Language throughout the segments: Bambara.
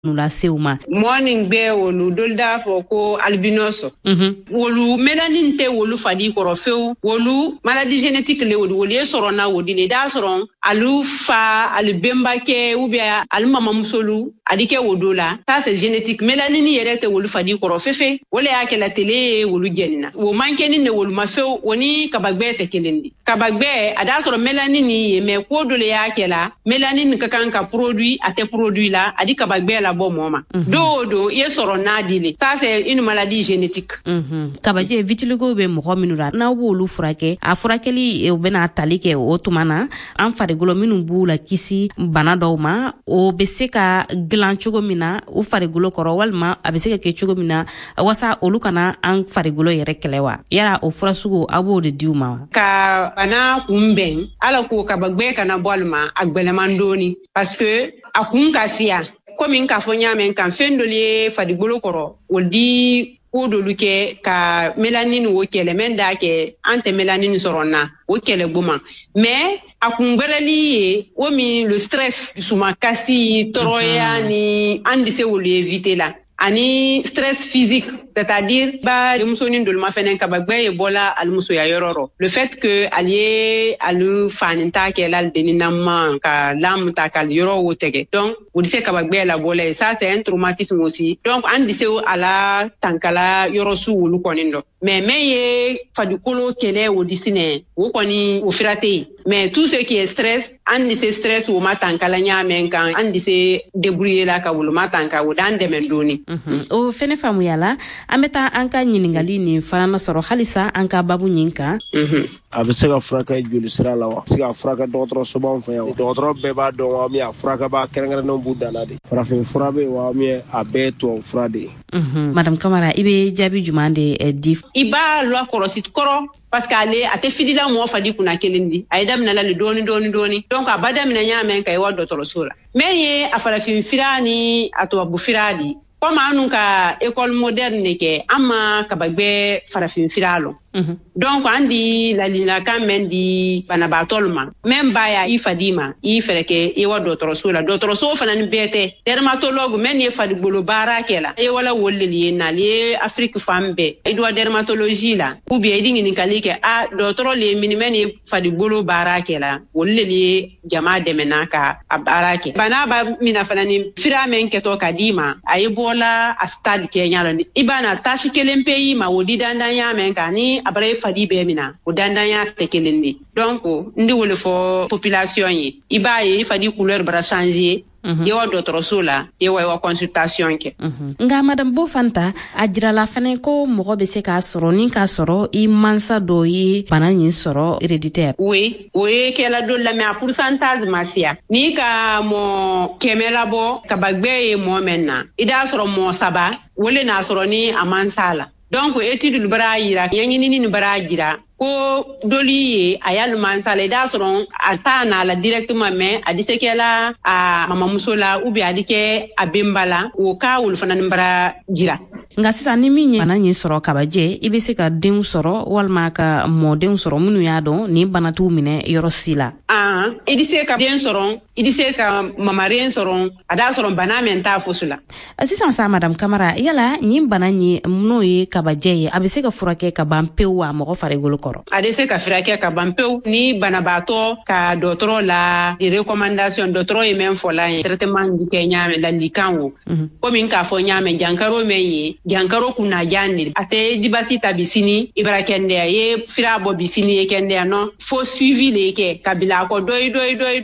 nula seuma morning be wolu dolda fo ko albinoso wolu melanin te wolu fadi korofeu wolu maladie génétique le wolu ye sorona wodi le da soron alu fa al bemba ke ou bien al mama musolu adike wodola ça c'est génétique melanin yere te wolu fadi korofefe wole yake la télé wolu genna wo mankeni ne wolu mafeu woni kabagbe te kelendi kabagbe ada soron melanin ye me ko dole yake la melanin ka kan ka produit ate produit la adi kabagbe la bon moment. Do ye soro nadile. Ça c'est une maladie génétique. Kabaje vitiligo be mo minura na wolu furake a furakeli e bena talike o tumana an farigolo minu bula kisi bana dawma o beseka glan chugo mina u farigolo koro walma abeseka ke chugo mina wasa olu kana an farigolo yere kelewa yara o furasugo abo de diuma ka bana kumben ala ko kabagbe kana bolma agbelemandoni parce que akun kasia comme in kafonya men kan fendolier fadigolo koro oldi odoluke ka mélanine wo kele men da ke ante mélanine sorona wo kele buma mais akungbelali o mi le stress suma kasi toroya ni andise wo le éviter là ani stress physique c'est-à-dire ba musoni ndolma fenen kabagbe bola almuso ya yororo le fait que allié alu faninta ke lal deninama ka lam ta kal yoro wotege donc vous dise kabagbe la bola ça c'est un traumatisme aussi donc an dise ala tankala yoro su wulu konindo mais meye fadukolo kele wodisine wo koni o firate mais tout ce qui est stress an dise stress wo matankala nyamen kan an dise débrouiller la ka wulu matanka wodan demendoni o fene famu yala ameta anka nyiningali ni farana soro halisa anka babu nyinka abisega fraka juli sira lawa siga fraka docteur soban fa yaw docteur beba do wa mi fraka ba kerengere no budala de frafin furabe wa mi abeto frade madame Kamara ibe jabi jumande dif iba lo korosit koro parce que ale ate fidila mo fadi kuna kelindi ayda minala le doni donc abada minanya men kay wa docteur sura mais afala fin firani ato bu firadi comme anunka école moderne ke ama kabagbe farafin firalo donc andi la lina kamen di banabatolma même baya ifadima ifereke e wa docteur so fana ni bete dermatologue men ye fadi bolo barakela e wala wolleli na li Afrique fambe e do dermatologie la ou bien dingi ni kalike a docteur le minimen ye fadi bolo barakela wolleli jama de menaka abarake bana ba mina fana ni firamen ke to kadima ayibola a stade Kenya ni ibana tashi kelempe yi ma wodi dandanya men kani abare fadi be mina o dandanya tekelendi donc ndi wole fo population yi ibaye fadi couleur bra changer yewa docteur sola yewa consultation ke nga madame Bofanta ajira la fane ko mo be se ka soro ni ka soro i mansa do yi banani soro héréditaire oui ke la do la mais pourcentage masia ni ka mo kemela bo ka bagbe mo menna ida soro mo saba wole na soro ni amansala donc étude lu bara yira yanyini ni bara jira ko doli ayal mansala da soron atana la directement mais adisekela a mama musola ubi adike abembala o ka wul fanan bara jira nga sisa ni minye banani soro kabaje ibese ka den soro walma ka mo den soro munu ya don ni banatu mine yorosila idise ka den soron idise ka mamaren soron ada soron banamen ta fusula sisa sa madame Kamara yala yin banani munu yi kabaje abese ka furake ka bampewa mo faregolo koro adese ka furake ka bampew ni banabato ka docteur la di recommandation docteur yi men fola traitement di Kenya me la likanwo ko min ka fo nyame jankaro meyi jankaro kuna jandi ate dibasi tabisini ibrakende ye firabo bisini ye kende no fo suivi leke kabila ko doy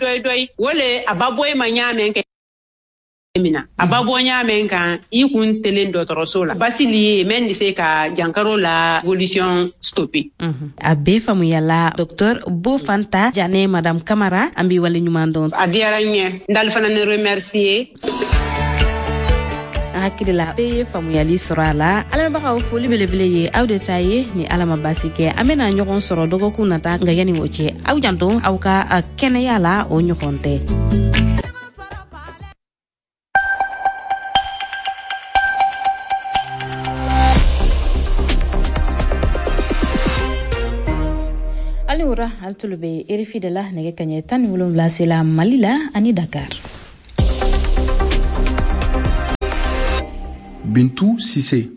wole ababoy manyame ke mina ababo nyame kan ikun telen docteur sola basili men dise ka jankaro la evolution stoppé abe famu yalla docteur Bofanta jane madame Kamara ambi wale nyumando adiaranye ndal fana ne remercier hakila be famu yali sorala ala baka foli belebele ye awde taye ni alama basike amena nyogon soro dogo kunata nga yani woche aw janto aw ka kene yala o nyokonte Alura altulube erifidela nege kanye tan wolum la sela Malila ani Dakar Bintou Cissé.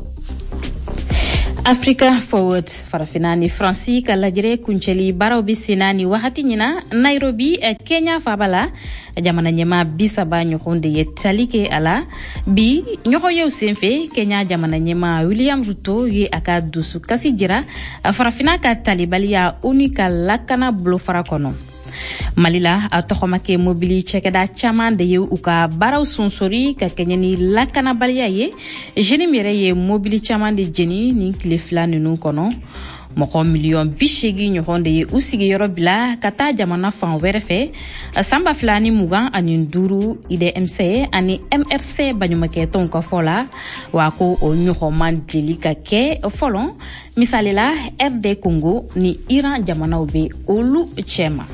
Africa Forward farafinani Fransi ka lajere kuncheli barobi sinani wahati nyina Nairobi Kenya fabala jamana nyema bisaba nyokonde yetalike ala bi nyoko yew senfe Kenya jamana nyema William Ruto ye aka dusu kasi jira farafina ka talibali ya unika lakana blo farakono Malila atokhomake mobili chekeda chaman de ye uka baraw sonsori ka kenyani lakana baliya ye jeni mere ye mobili chaman de jeni ni klefla nunu kono moko million bishegi nyohonde ye usigi yorobila kata jamana fan werefe samba flani mugan ani nduru IDMC ani MRC banyumake tonka fola wako o nyoho mandili ka ke folon misalela RD Congo ni Iran jamana obe olu chema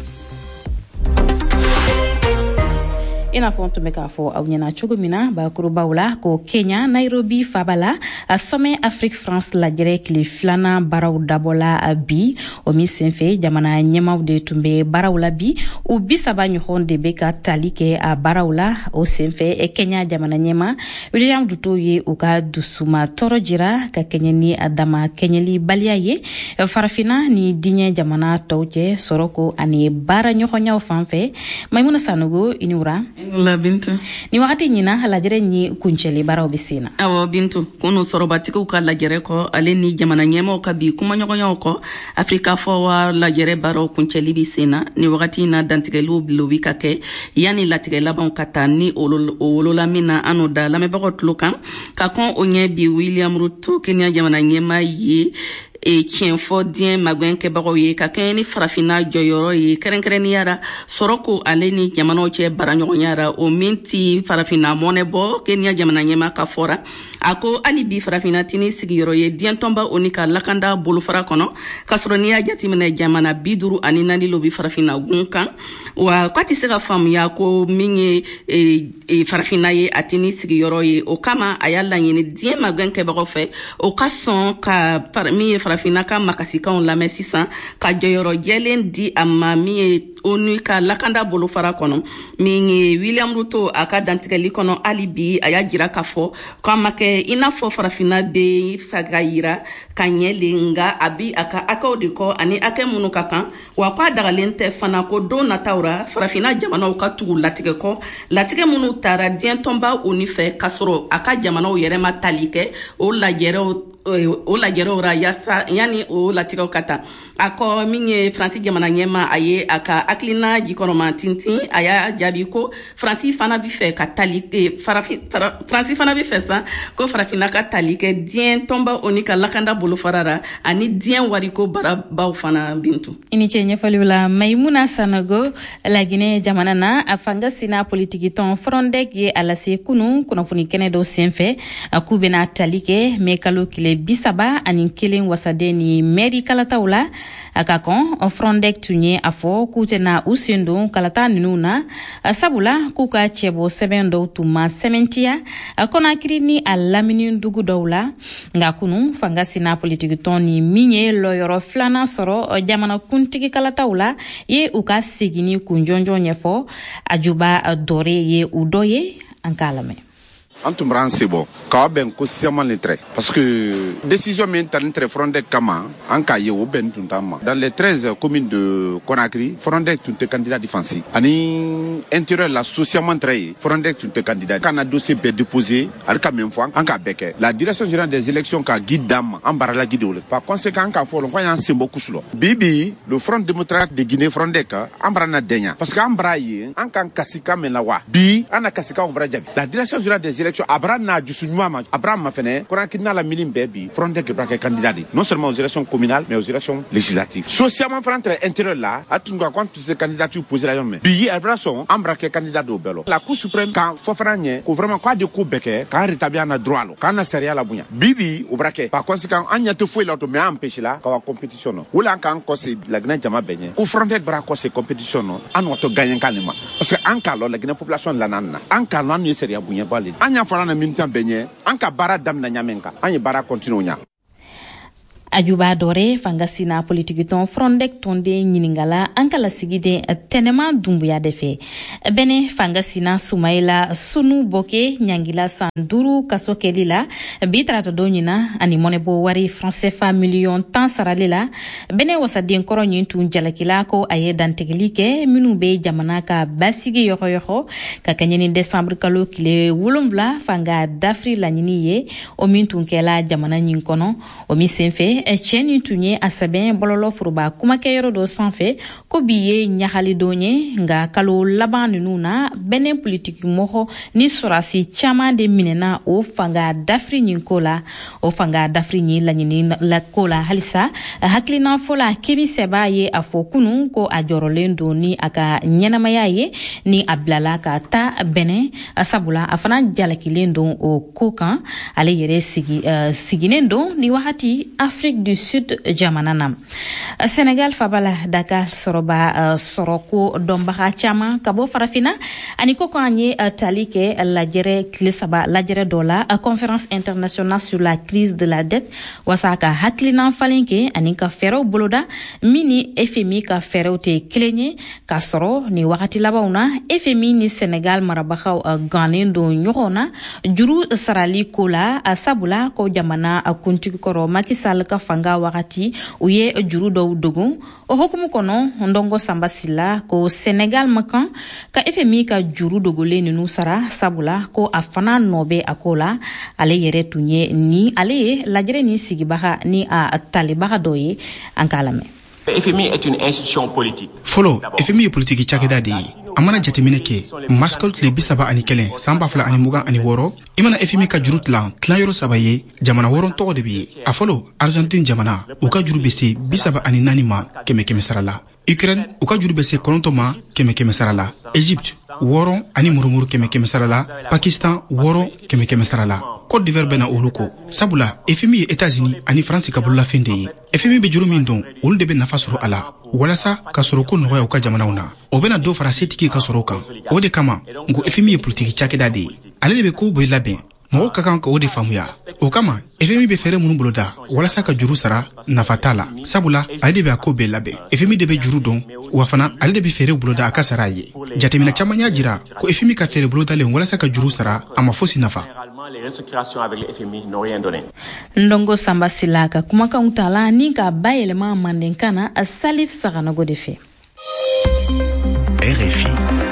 ina fontu meka fo awnyana chugumina ba kurubawla ko Kenya Nairobi fabala sommet Afrique France la direct li flana baraw dabola bi o mi senfe jamana nyemaw de tumbe barawla bi u bisaba nyu honde beka talike a barawla o senfe Kenya jamana nyema William Ruto ye uka dusuma torojira ka Kenya ni adama kenyeli baliaye farafina ni dinye jamana tawje soroko ani bara nyu honyaw fanfe Maimuna Sanogo inura la Bintu ni wakati nyina lajere ni kuncheli baraw bisina awo Bintu kono sorobatiko ka lajere ko ale ni jamana nyemo ka bi kuma nyogonyo ko Africa Forward lajere baraw kuncheli bisina ni wakati na dantigelu lobi kake yani latigela bon kata ni olola mina anoda la mebako tlukan ka kon onye bi William Ruto Kenya jamana nyema ye e kienfo dien magwenke bago ye ka keni farafina joyoro ye kerenkereni yara soroko aleni jamano che baranyo yara o minti farafina monebo Kenya jamana nyema ka fora ako alibi farafina tini sigiyoro ye dien tomba onika lakanda bolu fara kono kasronia jatimene jamana biduru ani nani lobi farafina gunkan wa kwati sega fam ya ko minye farafina ye atini sigiyoro ye o kama ayala yini dien magwenke bago fe o kason ka parmi farafina ka makasika on la mesisan ka joyoro jelen di amami onu ka lakanda bolo fara kono mingi William Ruto aka dantigeli kono alibi aya jira kafo kama ke inafo farafina de fagayira kanyelinga abi aka akodiko ani ake munu kakan wa kwa dagalente fana ko do na taura farafina jamana ka tugu latige ko latige munu tara dien tomba unife kasoro aka jamana yerema talike o la jero ora yasa yani o latika kata ako minye Francis jamana nyema aye aka aklina jikoroma tintin aya jabiko Francis fana bi fe ka talike Francis fana bi fe sa ko farafina ka talike dien tomba onika lakanda bolo farara ani dien wariko bara baw fana Bintu ini chenye falula Maimuna Sanogo la Guinée jamana na afanga sina politiki ton frondek ye alase kunu kuna funi kene do senfe akubena talike mekalo kile bisaba ani killing wasadeni meri kalatawla akakon frondek tunye afo kutena usindo kalata nuna sabula kuka chebo sebendo tuma sementia akona kirini alamini ndugu dawla ngakunu fangasi na politiki toni minye loyoro flana soro jamana kuntiki kalatawla ye uka sigini kunjonjo nyefo ajuba dore ye udoye ankalame Antumran sebo ka ben ko siaman letre parce que décision maintenant très Frondek kama anka ye o ben tuntama dans les 13 communes de Conakry Frondek tunte candidat défensif ani intérieur la socialement très Frondek tunte candidat kana dossier be déposé al ka même fois anka beke la direction générale des élections ka guide dam ambara la guide par conséquent anka fo ko yan sembo kusulo bibi le Front démocratique de Guinée Frondek ambara na denya parce que ambara ye anka kasika melawa bi ana kasika ombra jabi la direction générale des élections Abrana du Sunwama, Abraham Mafene, Korakina la Milim Baby, Frondek braquet candidat, non seulement aux élections communales, mais aux élections législatives. Socialement, Frantre intérieur là, à tout le compte ces candidatures posées la yome. Billet Abrason, embraqué candidat au Bello. La Cour suprême, quand Fofranye, qu'on vraiment quoi de coup beke, quand rétablir un droit, quand on a sérieux la bouilla. Bibi, au braquet. Par conséquent, on y a tout fouillé l'autre, mais empêché là, quand on compétition. Ou là, quand on s'est la Guinée Jama Beignet, qu'on Frondek braquet ces compétitions, on a tout gagné calmement. Parce que en cas, la Guinée population de la nana, en cas, on y est sérieux bouillant. En y a fallu un minute benye, en cas, bara dam na nyamenka, en y bara continue. ajuba dore fangasina politique ton frondek tonde nyiningala ankala sigide tenema dumbuya defe bene fangasina sumaila sunu boke nyangila sanduru kasokelila bitrata donyina ani monebo wari français fa million tan saralila bene wasadien koronyin tun jalakila ko aye dantegelike minu be jamana ka basigi yoho ka kanyeni décembre kalo kile wulumvla fanga dafri la nyiniye o mintun kela jamana nyinkono o mi senfe cheni tunye asaben bololo furuba kuma ke yoro do sanfe ko biye nyahali donye nga kalo laban nuna benen politique moho ni surasi chama de minena o fanga dafri nyinkola o fanga dafri nyi la nyini la kola halisa haklina fola kemi seba ye afokunu ko ajorolendo ni aka nyenamaya ye ni ablala ka ta bene sabula afana jalakilendo o kokan ale yere siginendo ni wahati Afrique du Sud jamanana Senegal fabala Dakar soroba soroko dombaha chama kabo farafina aniko kanye talike lajere klisaba lajere dola conférence internationale sur la crise de la dette wasaka haklina falinke anika fero boloda mini FMI ka fero te klenye ka soro ni wakati labauna FMI ni Senegal marabaha ganendo nyona juru sarali kola sabula ko jamana kunti koro makisal ka fanga wakati uye juru do dogo o hokumu kono ndongo sambasila ko Senegal makan ka FMI ka juru dogo le ninu sara sabula ko afana nobe akola ale yere tunye ni ale lajere ni sigibaha ni a talibaha doye ankalame. FMI est une institution politique. Follow FMI est politique chakeda de amana jatemine ke maskol le bisaba ani kelen samba fala ani mugan ani woro imana FMI ka jurut la tlayoro sabaye jamana woron to de bi a follow Argentine jamana u ka juru bese bisaba ani nanima keme sarala Ukraine u ka juru bese konontoma keme sarala Egypte woron ani murumuru keme sarala Pakistan woron keme sarala Côte d'Ivoire bena uluko sabula FMI États-Unis ani France ka bulla finde FMI be juru min don ul de be nafa suru ala walasa ka suru ko noya u ka jamana una o bena do fara setiki ka suru kan o de kama ngo FMI politique chakeda de ale be ko boy laben mo ka kan ko de famuya o kama FMI be fere munu boloda walasa ka juru sara nafatala sabula ale be ko be laben FMI de be juru don wa fana ale de be fere boloda aka saraye jatemina chamanya jira ko FMI ka fere boloda le walasa ka juru sara ama fosi nafa. Les restructurations avec le FMI n'ont rien donné. Ndongo Samba Silaka kumaka untala ni ka bayelema mandenkana a Salif Saranago defe. RFI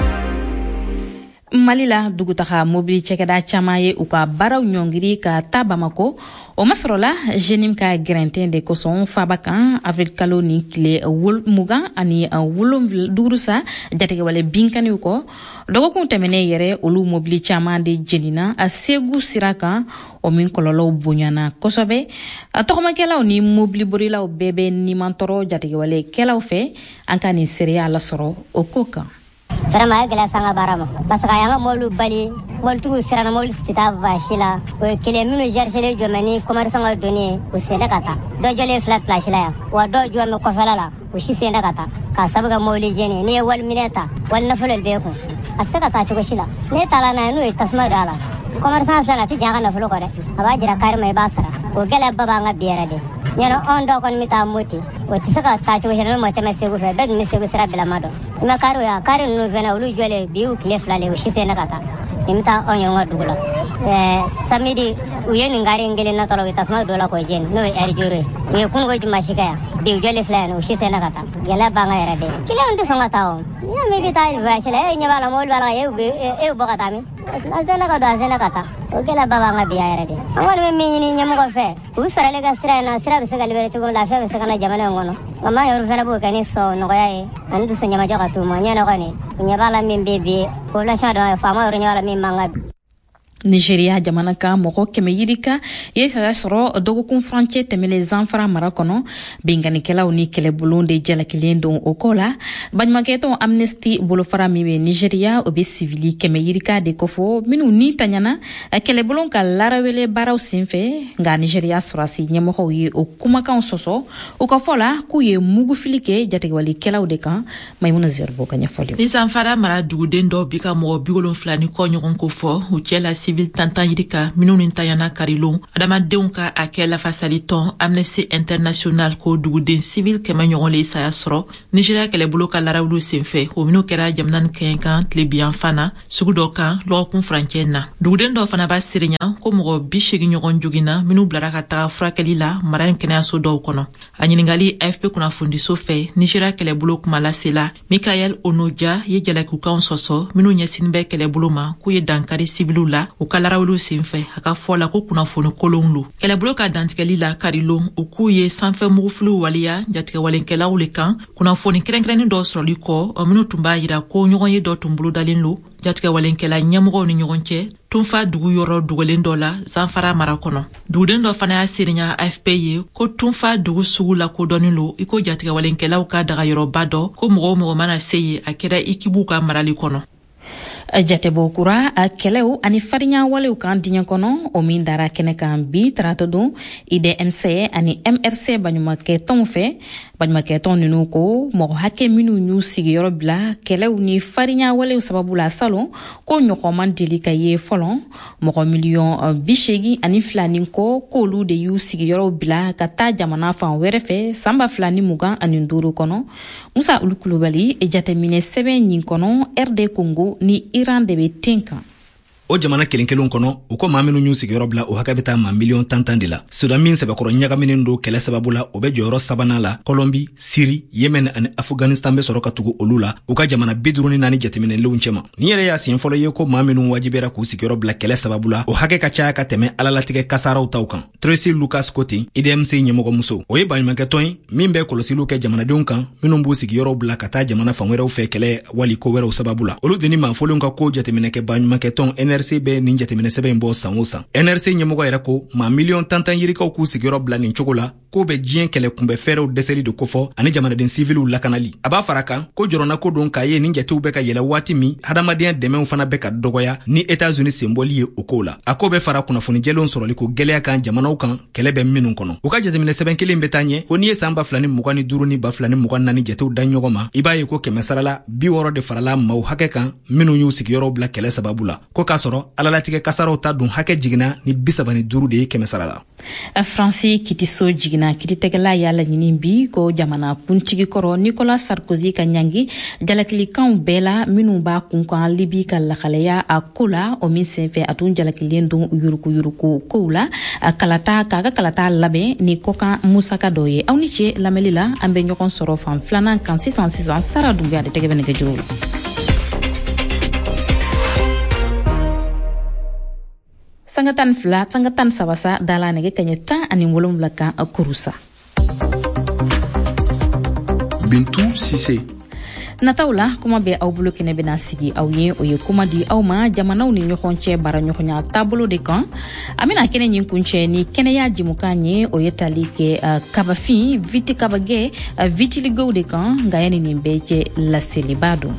Malila dugutaha mobili chekeda chamaye uka baraw nyongiri ka tabamako o masrola jenim ka grentin de koson fabakan avec kaloni kile wul mugan ani wulum durusa jatege wale binkani uko dogo kuntemene yere olu mobili chama de jenina a segu siraka o min kololo bunyana kosobe atokoma kela ni mobili borila o bebe ni mantoro jatege wale kela fe ankani seria la soro o koka Vraiment gala sanga barama parce que yanga molu bali mol tu sirana mol stita vashila o kele minu jerchele jomani commerçant ga donné o senda kata do jole flat flashila ya wa do jome ko falala o shi senda kata ka sabuga moli jeni ne wal mineta wal nafal be ko asaka ta to shila ne tala na no tasma dala commerçant fala ti janga na folo ko de aba jira kar mai basara o gala baba nga biera de nyano ondo kon mita moti o tisaka ta to shila mo teme segu fe bed mi segu sira bela mado ma karo ya kare no vena ulu jole biu kile flale o shi senda kata imta onyo ngodugula samedi uyeni ngari ngele na tolo tasma dola ko jen no er jure ye kun go jumashika ya biu jole flale o shi senda kata gala banga era de kile onde songa tawo ya me bita vashela nya bala mol bala e bogata mi azena kata o gala baba nga biya era de angol me minni nyam go fe u farale ga sira na sira bisa galibere to la fe bisa kana jamana ngono mama yoru fera bu kani so no yae andu se nyama joga tu ma nya no kani nya bala min bebe ko la shado fa ma yoru nya bala min manga Nigeria jamana ka moko keme yirika ye sada soro dogo kun frontier temele zanfara marakono bingani kela uni kele bulonde jala kilendo okola banymaketo amnesty bolofara miwe Nigeria obe civili keme yirika de kofo minu ni tanyana kele bulon ka larawele baraw sinfe nga Nigeria sorasi nyemoko ye okuma kan soso okafola ku ye mugu filike jate wali kela de kan maymuna zerbo kanya folio ni zanfara mara duguden do bika mo bigolon flani ko nyogon ko fo u kela civil tantan yirika minnu ni tayana karilon adamadenw ka a kɛ lafasali tɔn Amnesty International ko duguden civil kɛmɛ ɲɔgɔn le saya sɔrɔ Nigeria kɛlɛbolo ka larawulu senfɛ o minnu kɛra jamana ni kɛɲɛ kan tile biyan fana sugu dɔ kan lɔgɔkun furancɛ na duguden dɔ fana b'a sirinya ko mɔgɔ 80 ɲɔgɔn jogina minnu bilara ka taga furakɛli la mara ni kɛnɛyaso dɔw kɔnɔ a ɲiningali AFP kunnafonidiso fɛ Nigeria kɛlɛbolo kuma lasela Mikael Onoja ye jalakikukanw sɔsɔ minnu ɲɛsinin bɛ kɛlɛbolo ma k'u ye dankari sibiliw la u ka larawulu senfɛ a ka fɔ la ko kunnafoni kolonw lo kɛlɛbolo ka dantigɛli la karilon u k'u ye sanfɛ mugufiliw waliya jatigɛwalenkɛlaw le kan kunnafoni kɛrɛnkɛrɛnnin dɔ sɔrɔli kɔ minnu tun b'a yira ko ɲɔgɔn ye dɔ tun bolodalen lo jatigɛwalenkɛla ɲɛmɔgɔw ni ɲɔgɔn cɛ tunfa dugu yɔrɔ dogolen dɔ la Zanfara mara kɔnɔ duguden dɔ fana y'a serinya AFP ye ko tunfa dugu sugu la kodɔnnin lo i ko jatigɛwalenkɛlaw ka dagayɔrɔba dɔ ko mɔgɔ mana se ye a kɛra ikibuw ka marali kɔnɔ jatebo kura a kɛlɛw ani farinya walew kan diɲɛ kɔnɔ o min dara kɛnɛ kan bi tarata don IDMC ani MRC baɲumankɛtɔnw fɛ baɲumankɛtɔn ninnu ko mɔgɔ hakɛ minnu y'u sigiyɔrɔ bila kɛlɛw ni farinya walew sababu la salon ko ɲɔgɔnman deli ka ye fɔlɔ mɔgɔ miliyɔn 82 ni kɔ k'olu de y'u sigiyɔrɔw bila ka taa jamana fan wɛrɛ fɛ san 2025 kɔnɔ Musa Ulu Kulubali jateminɛ sɛbɛn nin kɔnɔ RD Congo ni Iran de bɛ ten kan o jamana kelenkelenw kɔnɔ u ko maa minnu y'u sigiyɔrɔ bila o hakɛ bɛ taa maa miliyɔn 10 de la Sudan min sɛbɛkɔrɔ ɲagaminen do kɛlɛ sababu la o bɛ jɔyɔrɔ sabanan la Colombie, Syrie, Yemen ani Afghanistan bɛ sɔrɔ ka tugu olu la u ka jamana 54 jateminɛlenw cɛma ni yɛrɛ y'a siɲɛ fɔlɔ ye ko maa minnu wajibera k'u sigiyɔrɔ bila kɛlɛ sababu la o hakɛ ka caya ka tɛmɛ alalatigɛ kasaraw taw kan Tracy Lucas Cote IDMC ɲɛmɔgɔmuso o ye baɲumankɛtɔn ye min bɛ kɔlɔsiliw kɛ jamanadenw kan minnu b'u sigiyɔrɔw bila ka taa jamana fan wɛrɛw fɛ kɛlɛ wali ko wɛrɛw sababu la olu deni maafolenw ka ko jateminɛkɛ baɲumankɛtɔn NRC bɛ nin jateminɛ sɛbɛn in bɔ san o san NRC ɲɛmɔgɔ yɛrɛ ko maa miliyɔn 10 yirikaw k'u sigiyɔrɔ bila nin cogo la ko bɛ diɲɛ kɛlɛ kunbɛ fɛrɛw dɛsɛli de kofɔ ani jamanaden civiliw lakanali a b'a fara kan ko jɔrɔna ko don k'a ye nin jatew bɛ ka yɛlɛ waati min hadamadenya dɛmɛw fana bɛ ka dɔgɔya ni États-Unis senbɔli ye o kow la a ko bɛ fara kunnafoni jɛlenw sɔrɔli ko gɛlɛya kan jamanaw kan kɛlɛ bɛ minnu kɔnɔ u ka jateminɛ sɛbɛn kelen bɛ taa ɲɛ ko n'i ye san 2025 ni 2024 jatew da ɲɔgɔn ma i b'a ye ko 100 sarala 60 de farala maaw hakɛ kan minnu y'u sigiyɔrɔw bila kɛlɛ sababu la ko k'a sɔrɔ alalatigɛ kasaraw ta dun hakɛ jiginna ni 35 de ye 100 sarala Francis Kitiso jigina kititegela ya la ɲini bi ko jamana kuntigi kɔrɔ Nicolas Sarkozy ka ɲangi jalakilikanw bɛɛ la minnu b'a kunkan Libi ka lakalaya a ko la o min senfɛ a tun jalakilen don yuruku kow la k'a ka kalata labɛn ni kɔkan musaka dɔ ye aw ni ce lamɛnli la an bɛ ɲɔgɔn sɔrɔ fan filanan kan sisan Sara Dunbiya de tɛgɛ bɛ nɛgɛjuru la sangatan sabasa dala nege kanya 17 kan kurusa Bintou Cissé nataw la kuma bɛ aw bolo kɛnɛ bɛna sigi aw ye o ye kuma di aw ma jamanaw ni ɲɔgɔn cɛ bara ɲɔgɔnya taabolo de kan a bɛna kɛnɛ ɲin kuncɛ ni kɛnɛya jimukan ye o ye tali kɛ kabafin viti kabagɛ vitiligow de kan nka yani nin bɛɛ cɛ laseliba don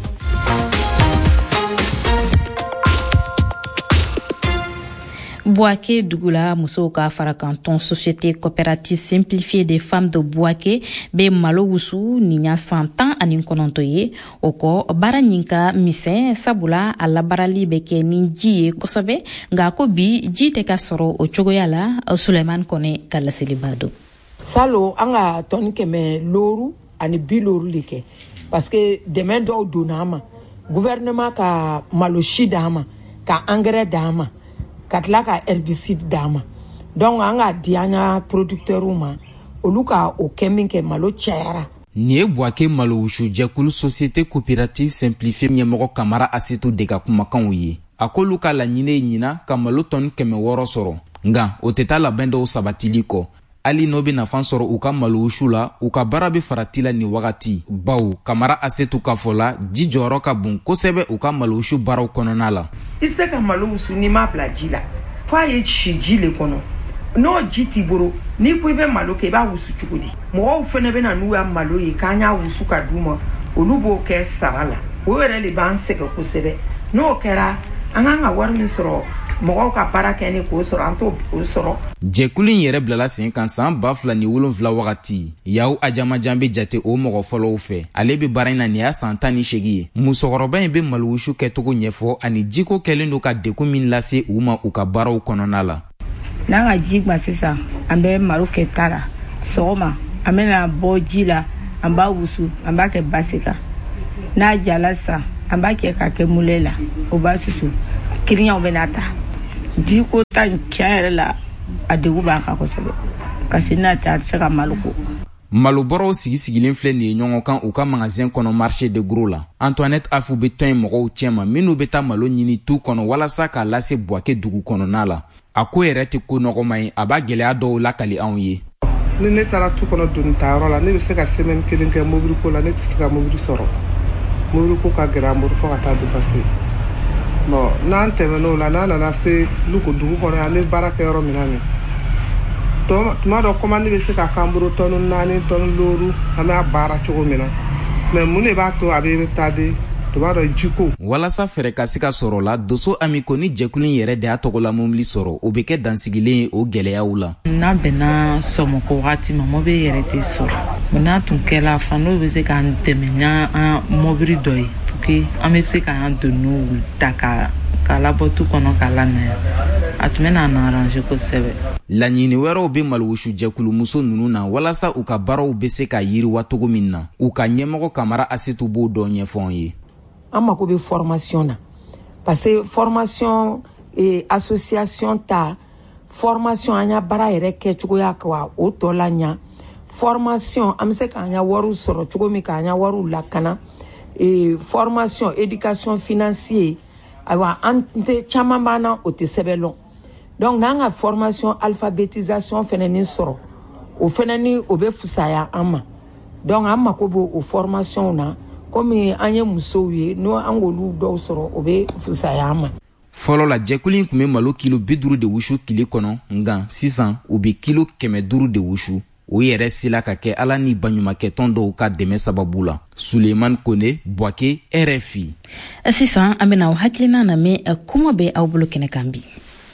Bouaké Dugula muso ka fara kanton société coopérative simplifiée des femmes de Bouaké be malo wusu ninya 100 ani kononto ye o ko bara nyinka mise sabula ala barali be ke ni ji kosobe nga ko bi ji te ka soro o cogoya la Suleiman Kone kala selibado salo anga ton keme loru ani biloru like parce que demain do donama gouvernement ka malo shidama ka engrais dama katla ka herbicide dama donc anga dianya producteur ma oluka o keminke malo chera ni Bouaké malo wushu jɛkulu société coopérative simplifiée ɲɛmɔgɔ Kamara Asetu de ka kumakanw ye a ko olu ka laɲini ɲina ka malo tɔni 600 sɔrɔ nga o tɛ taa labɛn dɔw sabatili kɔ hali n'o bɛ nafa sɔrɔ u ka malo wushu la u ka baara bɛ farati la nin wagati bawo Kamara Asetu ka fɔ la ji jɔyɔrɔ ka bon kosɛbɛ u ka malo wushu baaraw kɔnɔna la i se ka malo wusu ni ma bila ji la fo a ye si ji le kɔnɔ n'o ji t'i bolo n'i ko i bɛ malo kɛ i b'a wusu cogo di mɔgɔw fɛnɛ bɛ na n'u ya malo ye k'an y'a wusu ka d'u ma olu b'o kɛ sara la o yɛrɛ de b'an sɛgɛn kosɛbɛ n'o kɛra an kan ka wari min sɔrɔ mɔgɔw ka baara kɛ ni k'o sɔrɔ an t'o sɔrɔ. Jɛkulu in yɛrɛ bilala sen kan san 2007 wagati. Yaw Ajamajan be jate o mɔgɔ fɔlɔw fɛ. Ale be baara in na nin y'a san 18 ye. Musokɔrɔba in be maliwusu kɛcogo ɲɛfɔ ani jiko kɛlen do ka degun min lase u ma u ka baaraw kɔnɔna la. N'an ka ji gba sisan an bɛ malo kɛ ta la sɔgɔma an bɛna bɔ ji la an b'a wusu an b'a kɛ basi kan n'a jala sisan an b'a kɛ ka kɛ mule la o b'a susu kiriɲaw bɛna ta ji ko ta tiɲɛ yɛrɛ la a degun b'a kan kosɛbɛ parce que n'a tɛ a tɛ se ka malo ko. Malobɔrɔw sigilen filɛ nin ye ɲɔgɔn kan u ka magasin kɔnɔ marché de gros la. Antoinette Afu be tɔn mɔgɔw cɛma minnu be taa malo ɲini tu kɔnɔ walasa k'a lase Buake dugu kɔnɔna la. A ko yɛrɛ tɛ ko nɔgɔma ye a b'a gɛlɛya dɔw lakali anw ye. Ni ne taara tu kɔnɔ doni tayɔrɔ la ne bɛ se ka semaine kelen kɛ mobili ko la ne tɛ se ka mobili sɔrɔ. Mobili ko ka gɛrɛ an bolo fo ka taa dépasser. Bon n'an tɛmɛn'o la n'an nana se Luko dugu kɔnɔ an bɛ baara kɛ yɔrɔ min na nin. Tuma dɔ commande bɛ se ka k'an bolo tɔni 4 tɔni 5 an bɛ baara cogo min na. Mais mun de b'a to a bɛ retardé? Walasa fɛrɛ ka se ka sɔrɔ la Doso Amiko ni jɛkulu in yɛrɛ de y'a tɔgɔla mobili sɔrɔ o bɛ kɛ dansigilen ye o gɛlɛyaw la. N'a bɛnna sɔmɔkɔ wagati ma mobili yɛrɛ tɛ sɔrɔ. N'a tun kɛla fan n'o bɛ se k'an dɛmɛ n'an mobili dɔ ye pour que an bɛ se k'an doniw ta k'a labɔ tu kɔnɔ k'a lanaya a tun bɛ n'an arranger kosɛbɛ. Laɲini wɛrɛw bɛ maliwusu jɛkulu muso ninnu na walasa u ka baaraw bɛ se ka yiriwa cogo min na u ka ɲɛmɔgɔ Kamara Asetu b'o dɔ ɲɛfɔ an ye. An mako bɛ formation na parce que formation association ta formation an ya baara yɛrɛ kɛ cogoya ka o tɔ la ɲa formation an bɛ se k'an ya wariw sɔrɔ cogo min k'an ya wariw lakana formation éducation financier ayiwa an tɛ caman b'an na o tɛ sɛbɛn lɔn donc n'an ka formation alphabétisation fɛnɛ ni sɔrɔ o fɛnɛ ni o bɛ fisaya an ma donc an mako bɛ o formation na. Komi an ye musow ye n'o an k'olu dɔw sɔrɔ o bɛ fisaya ma. Fɔlɔ la jɛkulu in tun bɛ malo kilo 50 de wusu tile kɔnɔ nka sisan u bɛ kilo 500 de wusu o yɛrɛ sela ka kɛ ala ni baɲumankɛ tɔn dɔw ka dɛmɛ sababu la. Suleiman Kone, Buake, RFI. Sisan an bɛna o hakilina lamɛn kuma bɛ aw bolo kɛnɛ kan bi.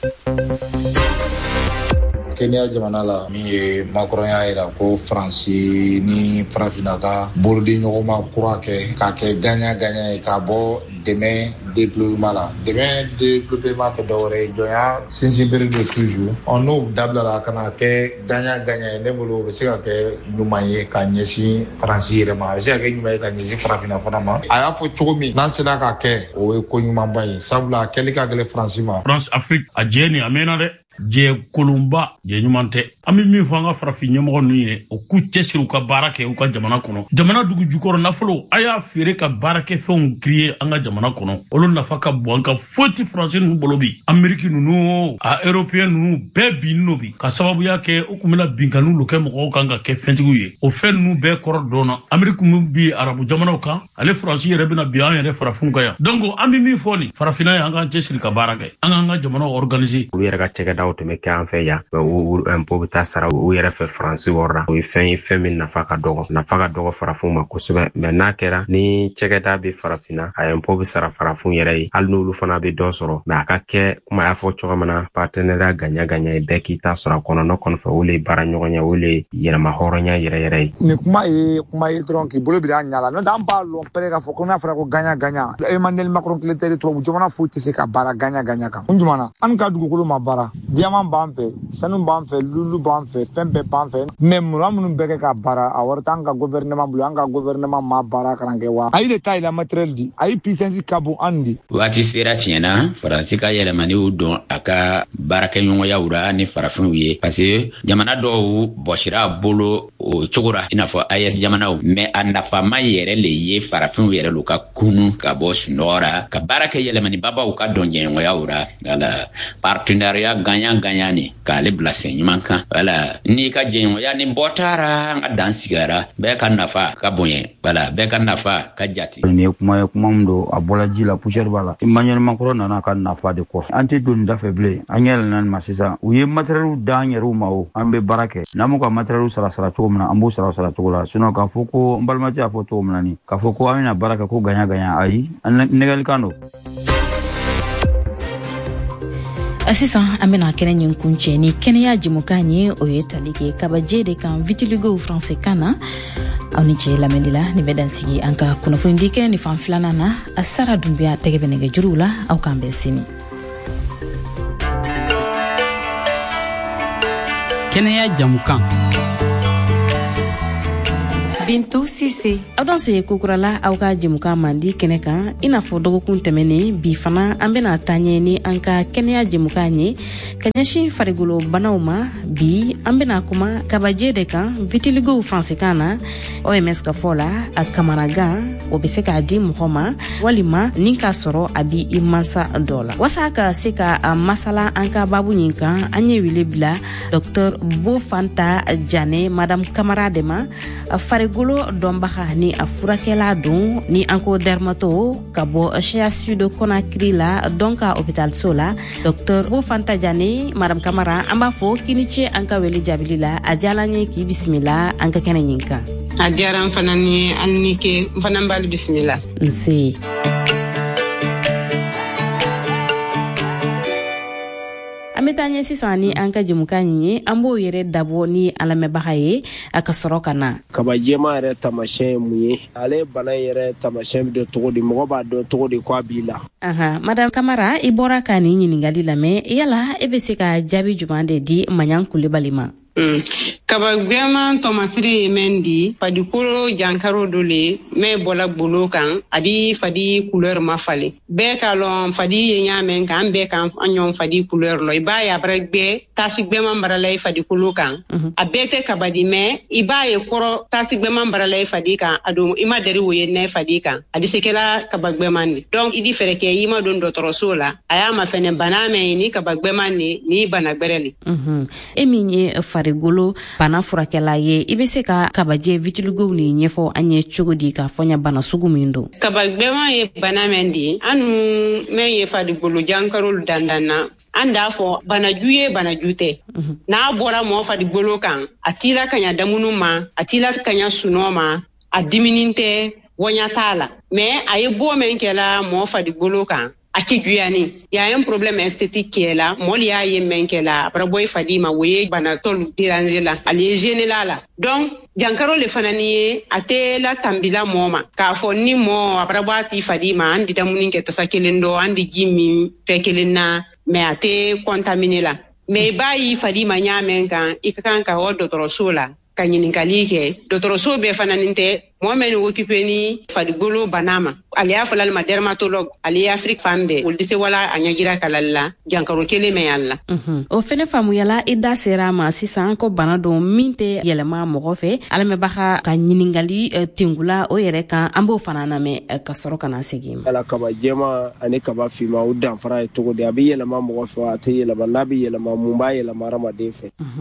Kenya jamana la min ye Macron y'a yira ko Faransi ni Farafina ka borodi ɲɔgɔnma kura kɛ k'a kɛ gagnant ye k'a bɔ dɛmɛ développement la. Dɛmɛ développement tɛ dɔwɛrɛ ye jɔnya sinsinbere de toujours n'o dabilala ka na kɛ gagnant ye ne bolo o bɛ se ka kɛ ɲuman ye ka ɲɛsin Faransi yɛrɛ ma a bɛ se ka kɛ ɲuman ye ka ɲɛsin Farafina fana ma. A y'a fɔ cogo min n'an sera ka kɛ o ye ko ɲumanba ye sabula a kɛli ka gɛlɛn Faransi ma. France Afrique a jɛ nin a mɛnna dɛ. Jɛ kolonba jɛ ɲuman tɛ an bɛ min fɔ an ka farafin ɲɛmɔgɔ ninnu ye o k'u cɛsiri u ka baara kɛ u ka jamana kɔnɔ jamana dugu jukɔrɔ nafolo a y'a feere ka baarakɛfɛnw créer an ka jamana kɔnɔ olu nafa ka bon an ka foyi tɛ Faransi ninnu bolo bi Ameriki ninnu a Européen ninnu bɛɛ binnen do bi ka sababuya kɛ u tun bɛna binkanniw lo kɛ mɔgɔw kan ka kɛ fɛntigiw ye o fɛn ninnu bɛɛ kɔrɔ dɔnna Ameriki min bi arabu jamanaw kan ale Faransi yɛrɛ bɛna bi an yɛrɛ farafinw kan yan donc an bɛ min fɔ nin farafinna ye an k'an cɛsiri ka baara kɛ an k'an ka jamanaw organiser olu yɛrɛ ka cɛkɛdaw tun bɛ kɛ an fɛ yan o impôt bɛ taa sara u yɛrɛ fɛ Faransi wɔɔrɔ la o ye fɛn min nafa ka dɔgɔ farafinw ma kosɛbɛ mais n'a kɛra ni cɛkɛda bɛ farafinna a impôt bɛ sara farafinw yɛrɛ ye hali n'olu fana bɛ dɔ sɔrɔ mais a ka kɛ kuma y'a fɔ cogo min na partenariat gagnant ye bɛɛ k'i ta sɔrɔ a kɔnɔ ne kɔni fɛ o le baara ɲɔgɔnya o le yɛlɛma hɔrɔnya yɛrɛ ye. Nin kuma ye dɔrɔn k'i bolo bila a ɲa la n'o tɛ an b'a lɔn pɛrɛ k'a fɔ ko n'a fɔra ko gagnant Emmanuel Macron kelen tɛ tubabu jamana foyi tɛ se ka baara gagnant kan kun jumɛn na an ka dugukolo ma baara diamant b'an fɛ sanu b'an fɛ lulu b'an fɛ fɛn bɛɛ b'an fɛ mais minnu bɛɛ kɛ ka baara a wari t'an ka gouvernement bolo an ka gouvernement ma baara kalan kɛ wa a ye de ta yɛlɛ matériel di a ye puissance ka bon an di. Waati sera tiɲɛna Faransi ka yɛlɛmaniw don a ka baarakɛɲɔgɔnyaw ra ni farafinw ye parce que jamana dɔw bɔsira a bolo o cogo ra i n'a fɔ AES jamanaw mais a nafama yɛrɛ le ye farafinw yɛrɛ lu ka kunu ka bɔ sunɔgɔ ra ka baara kɛ yɛlɛmanibabaw ka dɔn jɛɲɔgɔnyaw ra wala partenariat gagnant ni k'ale bila sen ɲuman kan wala n'i ka jɛɲɔgɔnya ni bɔ taara an ka dan sigara bɛɛ ka nafa ka bonya wala bɛɛ ka nafa ka jate. Nin ye kuma min don a bɔla ji la poussière b'a la Emmanuel Macron nana ka nafa de kɔ an tɛ don nin da fɛ bilen an yɛlɛnna nin ma sisan u ye matériel d'an yɛrɛw ma o an bɛ baara kɛ n'an m'u ka matériel sara cogo min na an b'o sara cogo la sinon k'a fɔ ko n balimakɛ y'a fɔ cogo min na nin k'a fɔ ko an bɛna baara kɛ ko gagnant ayi an nɛgɛlikan don. Sisan an bena kɛnɛ ɲin kuncɛ ni kɛnɛya jɛmukan ye o ye tali kɛ kabaje de kan vitiligo français kan na aw ni cɛ lamɛnli la ni bɛ dansigi an ka kunnafonidi kɛ ni fan filanan na a Sara Dunbiya tɛgɛ bɛ nɛgɛ juruw la aw k'an bɛn sini. Kɛnɛya jamukan Bintou Sise aw dan se kokurala aw ka jɛmukan mandi kɛnɛ kan i n'a fɔ dɔgɔkun tɛmɛnen bi fana an bena taa ɲɛ ni an ka kɛnɛya jɛmukan ye ka ɲɛsin farigolo banaw ma bi an bena kuma kabaje de kan vitiligo français kan na OMS ka fɔ la a kamanagan o be se k'a di mɔgɔ ma walima ni k'a sɔrɔ a bi i mansa dɔ la wasa ka se ka masala an ka babu ɲin kan an ye wele bila Dr Bofanta Jane Madame Kamara de ma farigolo dɔnbaga ni a furakɛla don ni an ko dermato ka bɔ CHU de Conakry la donc ka hôpital so la Dr Bofanta Jane Madame Kamara an b'a fɔ kini ce an ka wele jabili la a jala nye k'i bisimila an ka kɛnɛ ɲin kan a diyara n fana ni an ni ke n fana b'ali bisimila nse. An bɛ taa ɲɛ sisan ni an ka jɛmukan ye an b'o yɛrɛ dabɔ ni alamɛbaga ye a ka sɔrɔ ka na. Kabajɛma yɛrɛ tamasiyɛn ye mun ye ale bana yɛrɛ tamasiyɛn bɛ dɔn cogo di mɔgɔ b'a dɔn cogo di ko a b'i la. Madame Kamara i bɔra ka nin ɲininkali lamɛn yala e bɛ se ka jaabi jumɛn de di Maɲan Kulibali ma. Kabagwema tomasiri mendi fadikolo jankaro dole me bola bolo kan adi fadi couleur ma fale be kalon fadi nyamen kan be kan anyon fadi couleur lo iba ya bregbe tasigwema mbaralay fadi kolo kan abete kabadi me iba ye koro tasigwema mbaralay fadi kan ado ima dari woye ne fadi kan adi sekela kabagwema ni donc idi fereke ima don dotoro sola aya ma fene baname ni kabagwema ni bana gbereli eminye farigolo bana furakɛla ye i be se ka kabaje vitiligo ni ɲɛfɔ an ye cogo di ka fɔnya bana sugu min don. Kabagbɛma ye bana men di anu men ye farigolo jankarolu dandanna an d'a fɔ banaju ye banaju tɛ n'a bɔra mɔgɔ farigolo kan a tila kaɲa damunu ma a tila kaɲa sunɔ ma a diminin tɛ wɔnya t'a la mais a ye bɔ men kɛla mɔgɔ farigolo kan a ti juyani ya un problème esthétique qui est là moli ya ye menkela braboy fadima woye bana tolu déranger la ali général la donc jankaro le fanani ate la tambila moma ka fo ni mo abrabati fadima andi damuni ke tasakelendo andi jimi fekelena mais ate contaminé la mais bayi fadima nyamen kan ikakan ka o docteur sola ka ɲininkali kɛ dɔgɔtɔrɔso bɛɛ fana nin tɛ mɔgɔ min occupé ni farigolo bana ma ale y'a fɔla ma dermatologue ale ye Afrique fan bɛɛ olu se wala a ɲɛjira kalali la jankaro kelen mɛ yan la o fɛnɛ faamuyala i da sera ma sisan ko bana don min tɛ yɛlɛma mɔgɔ fɛ alamɛbaga ka ɲininkali tengula o yɛrɛ kan an b'o fana lamɛn ka sɔrɔ ka na segin ma ala kaba jɛma ani kaba finma o danfara ye cogo di a bɛ yɛlɛma mɔgɔ fɛ a tɛ yɛlɛma n'a bɛ yɛlɛma mun b'a yɛlɛma hadamaden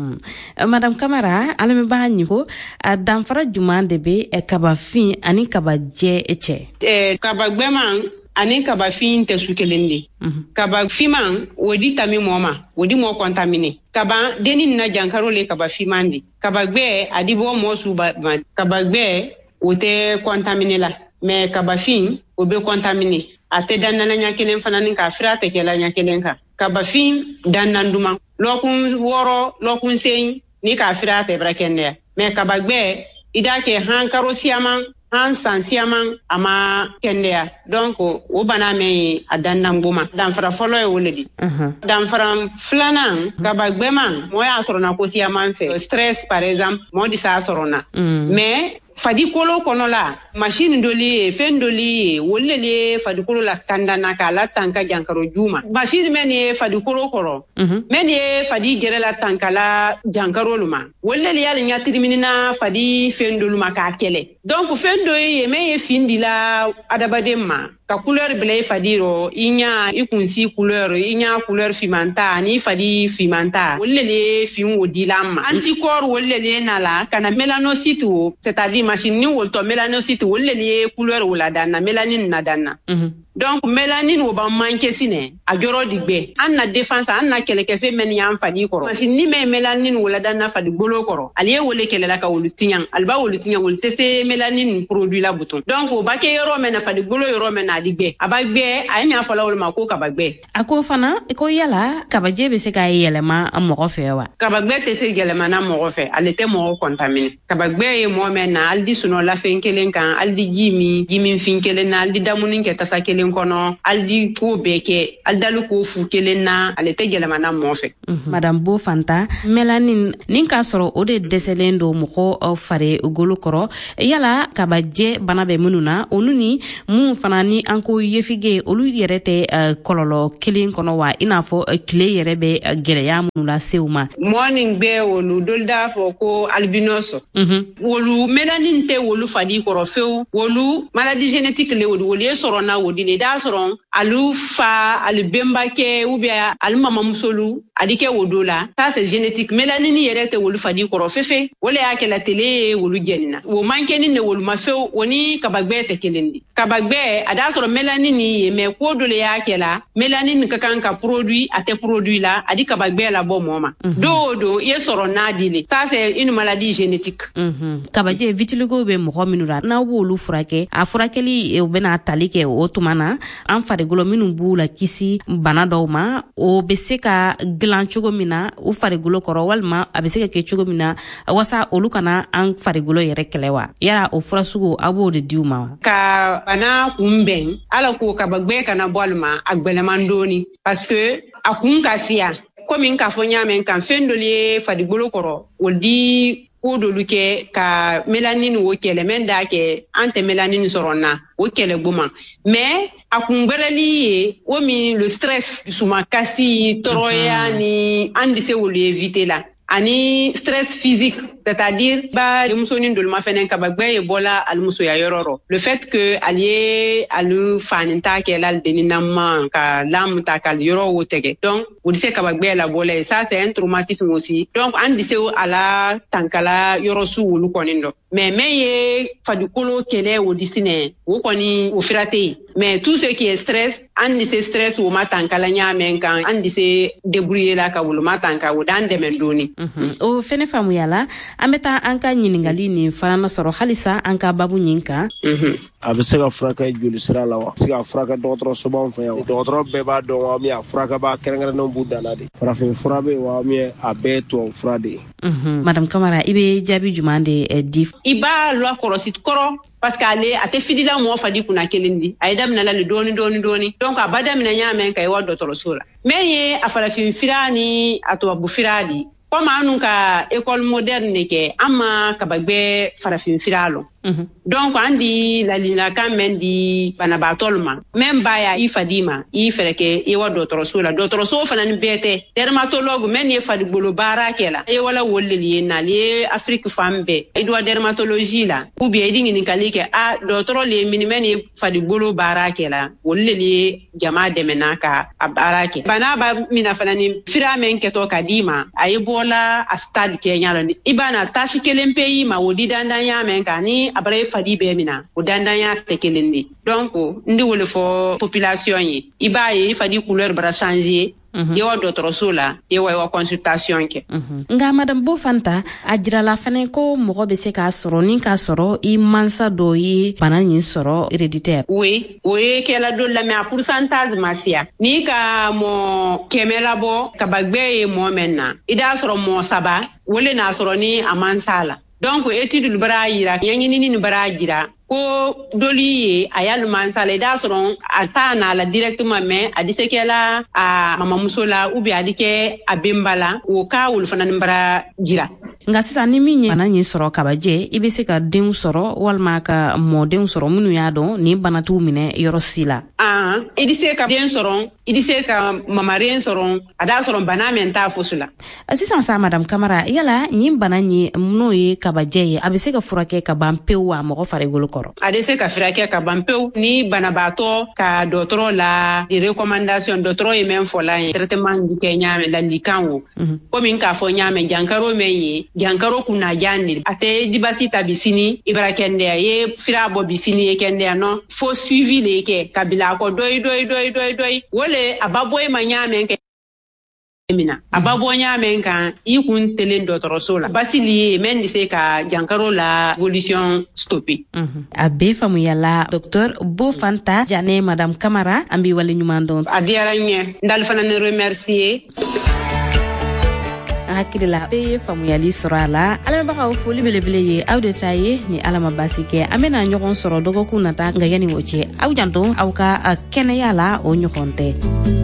fɛ Madame Kamara alamɛbaga ɲiko a danfara juman de be kabafin ani kabajɛ cɛ kabagbɛman ani kabafin tɛ su kelen de kabafiman o di tami mɔɔ ma o di mɔɔ contaminé kaba deni na jankaro le kabafiman de kabagbɛ a di bɔ mɔɔ su ma kabagbɛ o tɛ contaminé la mais kabafin o be contaminé a tɛ dannala ɲa kelen fana ni ka fira tɛ kɛla ɲa kelen kan kabafin dannan duman lɔkun wɔɔrɔ lɔkun seyin ni ka fira tɛ bara kɛnɛya mais kabagbɛ i da kɛ hankaro siyaman han san siyaman a ma kɛnɛya donc o bana mɛn a dandan goma danfara fɔlɔ ye o le di danfara filanan kabagbɛman mɔgɔ y'a sɔrɔ na ko siyaman fɛ stress par exemple mɔgɔ di s'a sɔrɔ na mais fadikolo kɔnɔ la machine doli ye fɛn doli ye olu le ye fadikolo la kandana k'a la tan ka jankaro juma machine mɛn ye fadikolo kɔrɔ mɛn ye fadi gɛrɛ la tan ka la jankaro lu ma olu le y'ale ɲatiriminina fadi fɛn dolu ma k'a kɛlɛ donc fɛn dɔ ye mɛn ye fin di la adamaden ma ka couleur bila i fadi rɔ i ɲa i kunsi couleur i ɲa couleur fimanta ani fadi fimanta olu le ye fin o di la ma anticorps olu le ye na la kana mélanocyte c'est-à-dire machine ni woltɔ mélanocyte olu le ye couleur o la danna mélanine na danna donc mélanine wo ban manke sine a joro digbe an na défense an na keleke fe men yan fadi koro machine ni me mélanine wala dan na fadi golo koro aliye wole kelela ka wolu tiyan alba wolu tiyan wol tese mélanine produit la bouton donc o bake yoro men na fadi golo yoro men na digbe abagbe anya fala wol mako ka bagbe ako fana ko yala kabaje be se ka yelema mo fe wa kabagbe te se yelema na mo fe alete mo contaminer kabagbe e mo men na aldi suno la fe kelen kan aldi jimi fin kelen na aldi damunin ke tasa kelen kono aldi ko beke aldalu ko fu kelen na alete yelema na mo fe madame Bo Fanta mélanine nin ka soro o de deselendo mo ko fare golo koro yala kabaje bana be mununa onuni mun fana ni anko yefige olu yerete kololo kelen kono wa inafo kile yerebe geleya munula seuma morning be wolu dolda fo ko albinoso wolu mélanine te wolu fadi koro few wolu maladie génétique le wolu soro na wodi le da soro alu fa al bembake ou bien al mama musolu adike wodola ça c'est génétique mélanine yerete wolu fadi koro fefe wole yake la télé wolu genna wo mankeni ne wolu mafew woni kabagbe te kelendi kabagbe ada soro mélanine me ko dole yake la mélanine ka kan ka produit ate produit la adi kabagbe la bo moma do ye soro na dile ça c'est une maladie génétique kabaje vitiligo be mo minura na wolu furake a furakeli e bena talike o tumana an fare golo minu bula kisi bana dawma o beseka glan chugo mina u fare golo koro walma abeseka ke chugo mina wasa olu kana an fare golo yere kelewa yara o furasugo abo de diuma ka bana kumben ala ko kabagbe kana bolma agbeleman parce que akun kasia comme in ka fonya men kan fendolier fadi golo koro woldi ko dolu ke ka mélanine wo kele men da ke ante mélanine sorona wo kele buma mais akungbelali wo mi le stress suma kasi toroya ni andi se wo le éviter la ani stress physique c'est-à-dire ba musoni ndol ma fenen ka bagbe bola al muso ya yororo le fait que allié alu faninta ke lal deninama ka lam ta kal yoro wotege donc vous dise ka bagbe la bola ça c'est un traumatisme aussi donc an dise ala tankala yoro su wulu konindo mais fadu kolo kele wo disine wo koni wo firate mais tout ce qui est stress an dise stress wo matankala nyamen kan an dise débrouiller la ka wulu matanka wo dan demendoni o fene famu yala ameta anka nyiningali ni farana soro halisa anka babu nyinka a bɛ se ka furakɛ joli sira la wa se ka furakɛ dɔgɔtɔrɔso b'an fɛ yan dɔgɔtɔrɔ bɛɛ b'a dɔn wa min a furakɛba kɛrɛnkɛrɛnnenw b'u dan na de farafin fura bɛ wa min a bɛɛ tubabu fura de madame Kamara i bɛ jaabi juman de di i b'a lɔ kɔrɔsi kɔrɔ parce que ale a tɛ fidila mɔgɔ fadi kunna kelen di a ye daminɛ la le dɔɔni donc a ba daminɛ ɲa mɛn ka ye wa dɔgɔtɔrɔso la mais ye a farafin fira ni a tubabu fira di comme anu ka école moderne ne ke ama kabagbe farafin firalo donc andi la lina kan men di banabatolma même baya ifadima ifereke e wa dotoroso fana ni bete dermatologue men ye fadi bolo barakela e wala wolleli na li Afrique fambe e do dermatologie la ou bien dingi ni kalike a dotoro le minimen ye fadi bolo barakela wolleli jama de menaka abarake bana ba mina fana ni firamen keto kadima ayebola a stade Kenya ni ibana tashi kelempe yi ma wodi dandanya men kani abare fadi be mina o dandanya tekelendi donc ndi wole fo population yi ibaye fadi couleur bra changer yewa dotoroso la yewa consultation ke nga madame Bo Fanta ajira la fane ko mogo be se ka soro ni ka soro I mansa do yi bana ni soro héréditaire oui ke la do la mais pourcentage masia ni ka mo kemela bo ka bagbe mo menna ida soro mo saba wole na soro ni amansala donc étude lu bara yira yangi ni bara jira ko doli ayal mansala da soron atana la directement mais adisekela a mama musola ubi adike abembala o ka wul fanan bara jira nga sisa ni minye bana nyi soro kabaje ibe se ka den soro walma ka mo den soro munu ya don ni bana tu mine yoro sila idise ka den soro idise ka mamaren soro ada soro bana menta fosula sisa sa madame Kamara yala nyi bana nyi munu ye kabaje abe se ka furake ka bampewa mo fare golo adese ka firake ka bampew ni banabato ka dotoro la di recommandation dotoro e men fola traitement di Kenya me la likanwo ko min ka fo nyame jankaro men yi jankaro kuna jande ate dibasita bisini ibra kende ye fira bo bisini ye kende no fo suivi leke kabila ko doy wole ababoy manyame ke mina ababo nyame kan ikun telen dotoroso la basili men dise ka jankaro la evolution stoppé abe famu yalla docteur Bofanta Jane madame Camara ambi wala nyumando adiaranye ndal fana ne remercier hakila be famu yali sorala ala ba ka foli belebele ye awde taye ni alama basike amena nyogon soro dogo kunata ngayani woche aw janto aw ka kene yala o nyokonte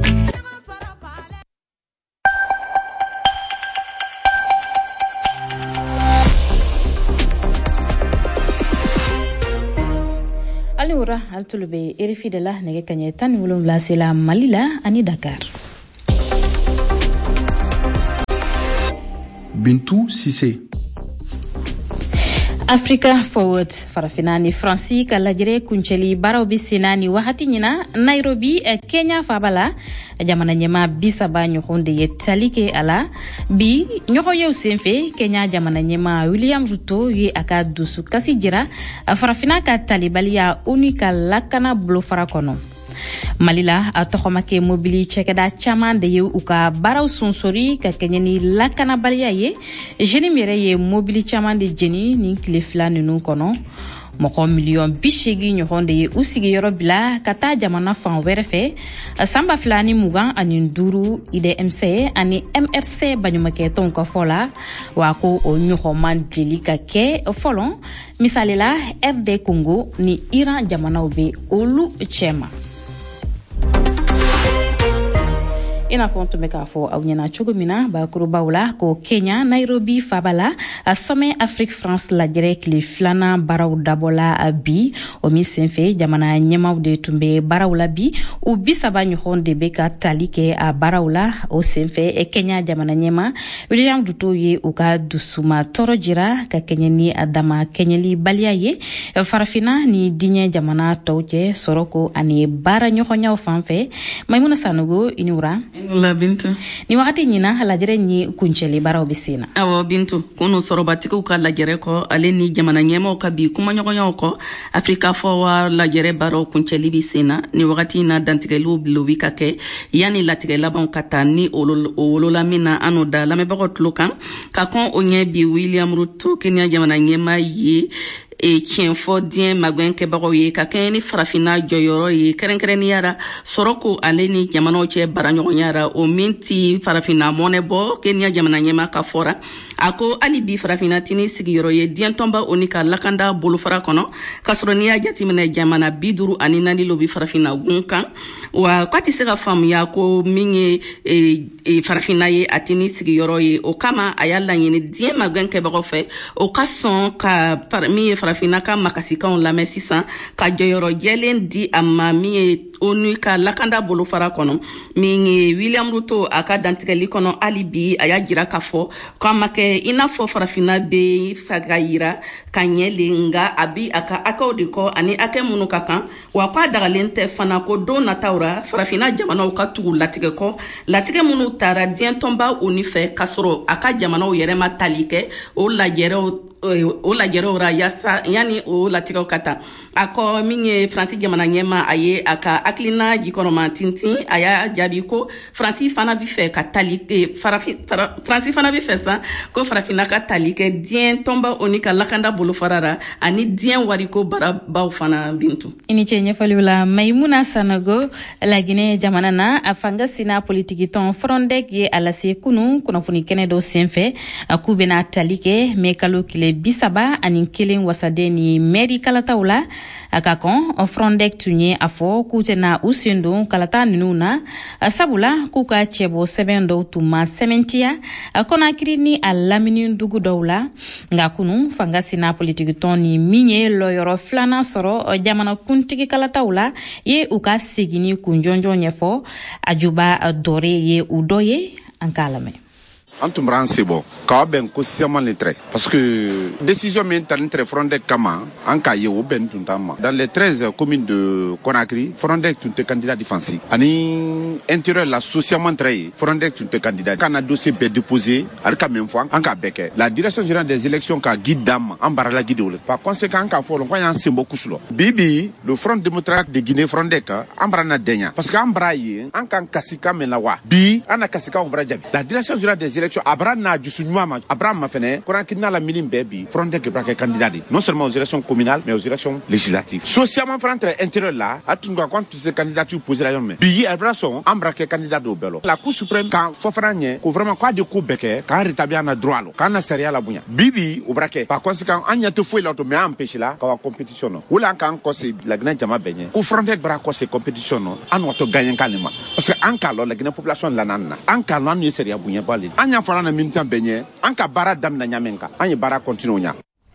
Alura altulube erifi de la nege kanye tan wulum la sela Malila ani Dakar. Bintou Sissé. Africa Forward farafinani Fransi kalajire kuncheli barobi sinani wahati nyina Nairobi Kenya fabala jamana nyema bisa ba nyokonde yetalike ala bi nyoko yew senfe Kenya jamana nyema William Ruto ye aka dusu kasi jira farafina ka talibalia unika lakana blofara kono Malila atokhomake mobili chekeda chaman de ye uka baraw sonsori ka kenyani lakana balia ye jeni mere ye mobili chaman de jeni ni klefla nunu kono moko million bishegi nyohonde ye usigi yorobila kata jamana fan werefe samba flani mugan ani nduru IDMC ani MRC banyumake tonko fola wako o nyoho man delika ke folon misalela RD Congo ni Iran jamana obe olu chema ina fontu meka fo awnyana chugumina ba kurubawla ko Kenya Nairobi fabala sommet Afrique France la direct li flana baraw dabola bi o mi senfe jamana nyemaw de tumbe barawla bi u bisaba nyonde beka talike a barawla o senfe e Kenya jamana nyema William Ruto ye uka dusuma torojira ka Kenya ni adama Kenyali baliaye farafina ni dinye jamana tawje soroko ani bara nyonya fanfe Maimuna Sanogo inura la Bintu ni wakati nyina lajere ni kuncheli baraw bisina awo Bintu kuno sorobatiko ka lajere ko ale ni jamana nyema ka bi kuma nyonya ko Africa Forward lajere baraw kuncheli bisina ni wakati na dantigelu lobika ke yani latigela ban kata ni olola mina anoda la me bakot lokan ka kon onye bi William Ruto Kenya jamana nyema ye e kienfo dien magwen ke bago ye ka keni farafina joyoro ye kerenkereni yara soroko aleni jamano che baranyo yara o minti farafina monebo Kenya jamana nyema ka fora ako alibi farafina tini sigiyoro ye dien tomba onika lakanda bolufara kono kasronia jatimene jamana biduru aninani lobi farafina gunkan wa kwati sega fam ya ko minge farafina ye atini sigiyoro ye o kama ayala yini dien magwen ke bago fe o kason ka parmi farafina ka makasika on la mesisa ka joyoro jelen di amami onu ka lakanda bolo fara kono mingi William Ruto aka dantigeli kono alibi aya jira kafo kama ke inafo farafina be fagayira kanyelinga abi aka akaudiko ani ake munu kaka wa kwa dagalente fana ko do na taura farafina jamana ukatu latige ko latige munu tara dien tomba unife kasoro aka jamana yerema talike o la jero ora yasa yani o latika kata ako minye Francis jamana nyema aye aka aklina jikono tintin aya jabiko Francis fana bi fe ka talike Francis fana bi fe sa ko farafina ka talike dien tomba onika lakanda bolo farara ani dien wariko bara baw fana Bintu ini chenye falula Maimuna Sanogo la Guinée jamana na afanga sina politiki ton frondek ye alase kunu kuna funi kene do senfe akubena talike mekalo kile bisaba ani killing wasadeni meri kalatawla akakon frondek tunye afo kutena usindo kalata nuna sabula kuka chebo sebendo tuma sementia akona kirini alamini ndugu dawla ngakunu fangasi na politiki toni minye loyoro flana soro jamana kuntiki kalatawla ye uka sigini kunjonjo nyefo ajuba dore ye udoye ankalame Antumran Sebo, Kaben Kosiaman Letre. Parce que décision maintenant très Frondek Kama, Ankaye ou Ben Tuntama. Dans les 13 communes de Conakry, Frondek tunte candidat défensif. Ani intérieur la socialement très Frondek tunte candidat. Quand un dossier est déposé, Alka même fois, Anka Beke. La direction générale des élections ka guide dame, Ambarala guide. Par conséquent, Anka Folo, Koyan Simbo Kusulo. Bibi, le Front démocratique de Guinée Frondek, Ambrana Denya. Parce qu'Ambraye, Anka Kasika Menawa. Bi, Anna Kasika Ombra Jabi. La direction générale des élections, Abrana Jusunyama, Abraham Mafene, Korakina la Milim Baby, Frondek est candidat. Non seulement aux élections communales, mais aux élections législatives. Socialement, Front intérieur là, à tout le monde, quand ces candidatures posées la yome. Bi, Abrason, Ambrake candidat au Bello. La Cour suprême, quand Fofranye, qu'on vraiment quoi de coup beke, quand rétablir un droit, quand on a sérieux la bounya. Bibi, au braquet. Par conséquent, on y a tout fouillé l'auto, mais empêché là, quand on compétition. Ou là, quand on s'est la Guinée Jama Beignet, qu'on Frondek braque ces compétitions, on a gagné calmement. Parce que en cas, la Guinée population la nana, en cas, on y est sérieux bounya balé. On y a fallu un minute Beignet, en cas, bara dam na nyamenka, on y bara continue.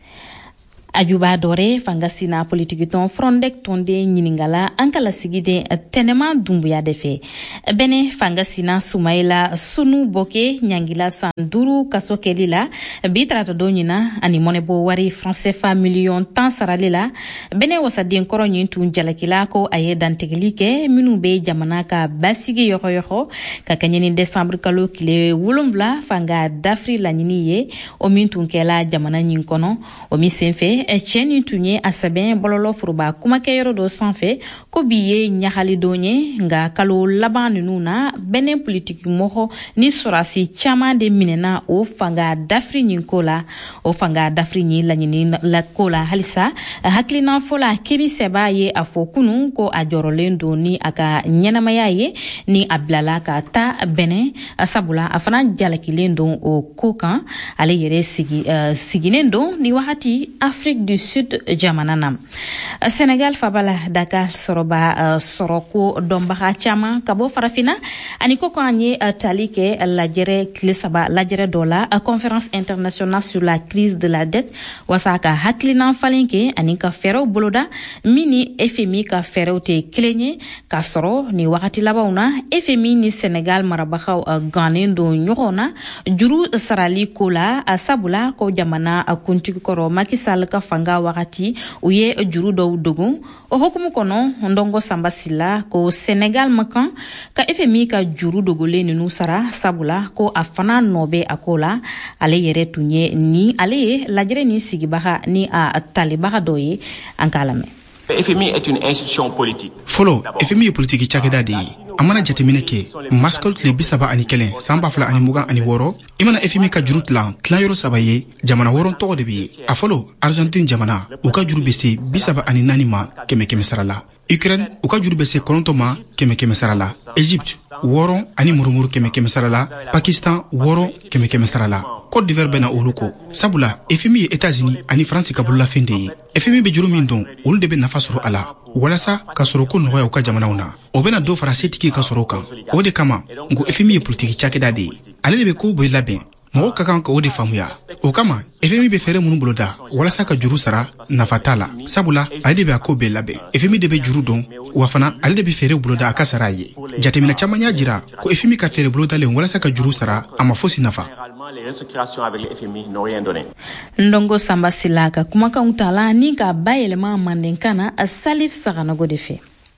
Ajuba Dore fangasina politiki ton Frondek tonde nyiningala ankala sigide tenema dumbuya defe. Bene fangasina Sumaila Sunu Boke nyangila sanduru kasokelila bitrato donyina ani monebo wari francefa million tan saralila bene wasadien koro nyintu njalakila ko aye dantegelike minu be jamanaka basigi yoho ka kanyeni décembre kalo kile wulumvla fanga dafri la nyiniye o mintu nkela jamana nyinkono o mi senfe Cheni tunye asaben bololo furuba kuma ke yoro do sanfe ko biye nyahali donye nga kalo laban nuna benen politique moho ni sorasi chama de minena o fanga dafri nyinkola o fanga dafri nyi la nyini la kola halisa haklina fola kebi seba ye afokunu ko ajorolendo ni aka nyanamaya ye ni ablala ka ta benen sabula afana jalakilendo o kokan ale yere siginendo ni wahati Afrique du Sud jamananam. Senegal fabala Dakar soroba soroko dombaha chama kabo farafina aniko kanye talike lajere klesaba lajere dola conférence internationale sur la crise de la dette wasaka haklina falinke anika fero boloda mini FMI ka fero te klenye kasoro ni wakati labauna FMI ni Senegal marabaha ganendo nyona juru sarali kola sabula ko jamana kuntikoro makisal ka fanga wakati uye juru do dogu o hokumu kono ndongo sambasila ko Senegal makan ka FMI ka juru dogole ni nusara sabula ko afana nobe akola ale yere tunye ni ale lajere ni sigibaha ni a talibaha doye ankalame. FMI est une institution politique. Follow FMI est politique chakeda di amana jatemine ke maskol kle bisaba ani kelen samba fula ani mugan ani woro imana FMI ka jurut la klayoro sabaye jamana woron to de bi a follow Argentine jamana u ka juru bese bisaba ani nanima keme sarala Ukraine u ka juru bese kontoma keme sarala Egypte woron ani murumuru keme sarala Pakistan woron keme sarala Côte d'Ivoire bena uluko sabula FMI États-Unis ani France ka bulla finde FMI be juru min don ul de be nafasuru ala walasa ka soro ko noya u ka jamana una o bena do fara setiki ka soro kan o de kama ngo FMI politique chakeda de ale de be ko boy laben mo ka kan ko de famuya o kama FMI be fere munu boloda walasa ka juru sara nafatala sabula ale de be ko be laben FMI de be juru don wa fana ale de be fere boloda aka sara ye jatemina chamanya jira ko FMI ka fere boloda le walasa ka juru sara ama fosi nafa. Les restructurations avec le FMI n'ont rien donné. Ndongo Samba Silaka kumaka utala ni ka bayelema mandenkana a Salif Saranago defe.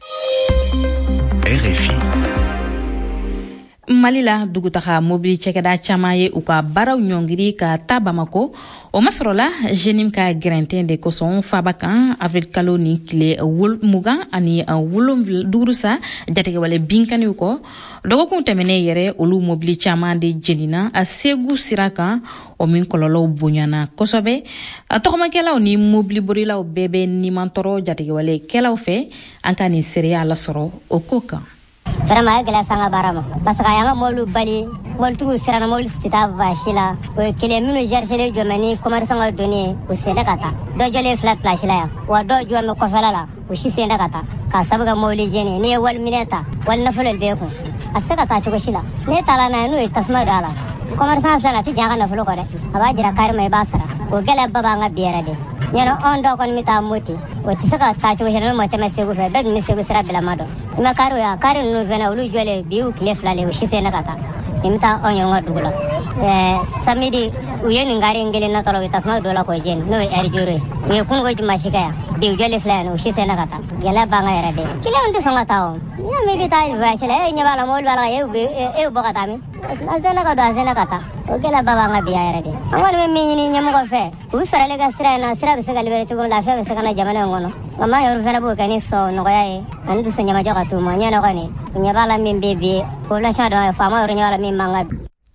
RFI Malila dugutaha mobili chekeda chamaye uka baraw nyongiri ka tabamako o masrola jenim ka grentin de koson fabakan avec kaloni kile wul mugan ani wulum durusa jatege wale binkani uko dogo kuntemene yere olu mobili chama de jenina a segu siraka o min kololo bunyana kosobe atokoma kela ni mobili borila o bebe ni mantoro jatege wale kela fe ankani seria la soro o koka vraiment gala sanga barama parce que yanga molu bali mol tu sirana mol stita vashila o kele minu jarchele jomani commerçant nga donné o senda kata do jole flat flashila ya wa do jome ko falala o shi senda kata ka sabuga moli jeni ne wal mineta wal nafal be ko asaka ta to shila ne tala na no tasma dala commerçant fala ti janga na folo ko de aba jira kar mai basara o gala baba nga biera de yano ondo kon mita moti o tisaka ta to shila mo teme segu fe do mi segu sira bela mado ma karo ya karo no vena ulu jole biu kile flale o shi senda kata imita onyo nga dugula samedi u ye nin gari ngelen na tolo tasma do la ko jen no er jure u ye kun go juma shikaya de jole flan u shise na kata gela banga era de kile on de songa taw ya me bi tay va chele nya bala mol bala e bo kata mi azena ka do azena kata o gela baba nga biya era de awal me ni nyam ko fe u fere le ga sira na sira be se galibere to la fe be se kana jamana ngono mama yoru fere bo kani so no ya e andu se nyama joka tu ma nya no kani nya bala min bebe ko la cha do fa ma yoru nya bala min manga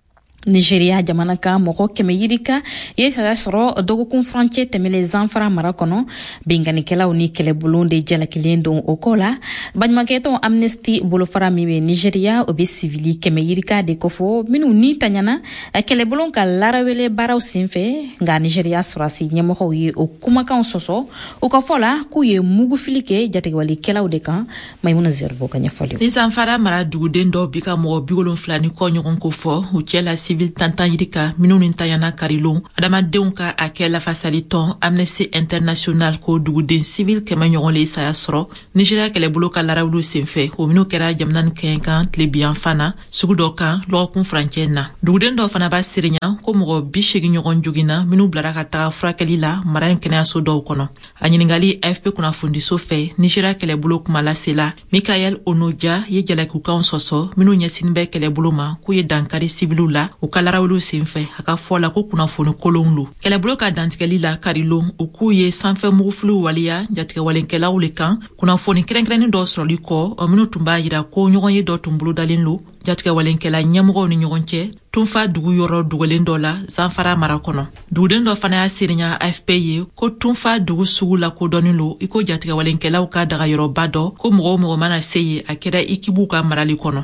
Nigeria jamana ka moko keme yirika ye sada soro dogo kun frontier temele zanfara marakono bingani kela uni kele bulonde jala kilendo okola banymaketo amnesty bolofara miwe Nigeria obe civili keme yirika de kofo minu ni tanyana kele bulon ka larawele baraw sinfe nga Nigeria sorasi nyamoko ye okuma kan soso okafola ku ye mugu filike jate wali kela de kan maymuna zerbo kanya folio ni zanfara mara duguden do bika mo bigolon flani ko nyogon ko fo u jela civil tantan yirika minun tayana karilon adama deunka akela fasaliton Amnesty International ko duguden civil kema nyongole saya soro Nigeria kele buloka larawlu senfe o minu kera jamnan kenkan tlebian fana sugudo kan lo kun franchena duguden do fana ba sirinya ko mo bishigi nyogon jugina minu blaraka ta frakeli la maran kena so do kono anyingali AFP kuna fundi so fe Nigeria kele bulok malasela Michael Onoja ye jala ku kan soso minu nyasin be kele buloma ku ye dankari civilula o kalarawlu sinfe aka fola ko kuna fonu kolonlu kele bloka dantikeli la karilo o ku ye sanfe muguflu walia jatika walenkela ulekan kuna foni krenkren do sroli ko o minu tumba yira ko nyogon ye do tumbulu dalinlu jatika walenkela nyamugo ni nyogonche tumfa dugu yoro dugolin dola zanfara marakono duden do fana asirinya AFP ko tumfa dugu sugula ko donilo iko jatika walenkela ka daga yoro bado ko mo mana seye akeda ikibuka marali kono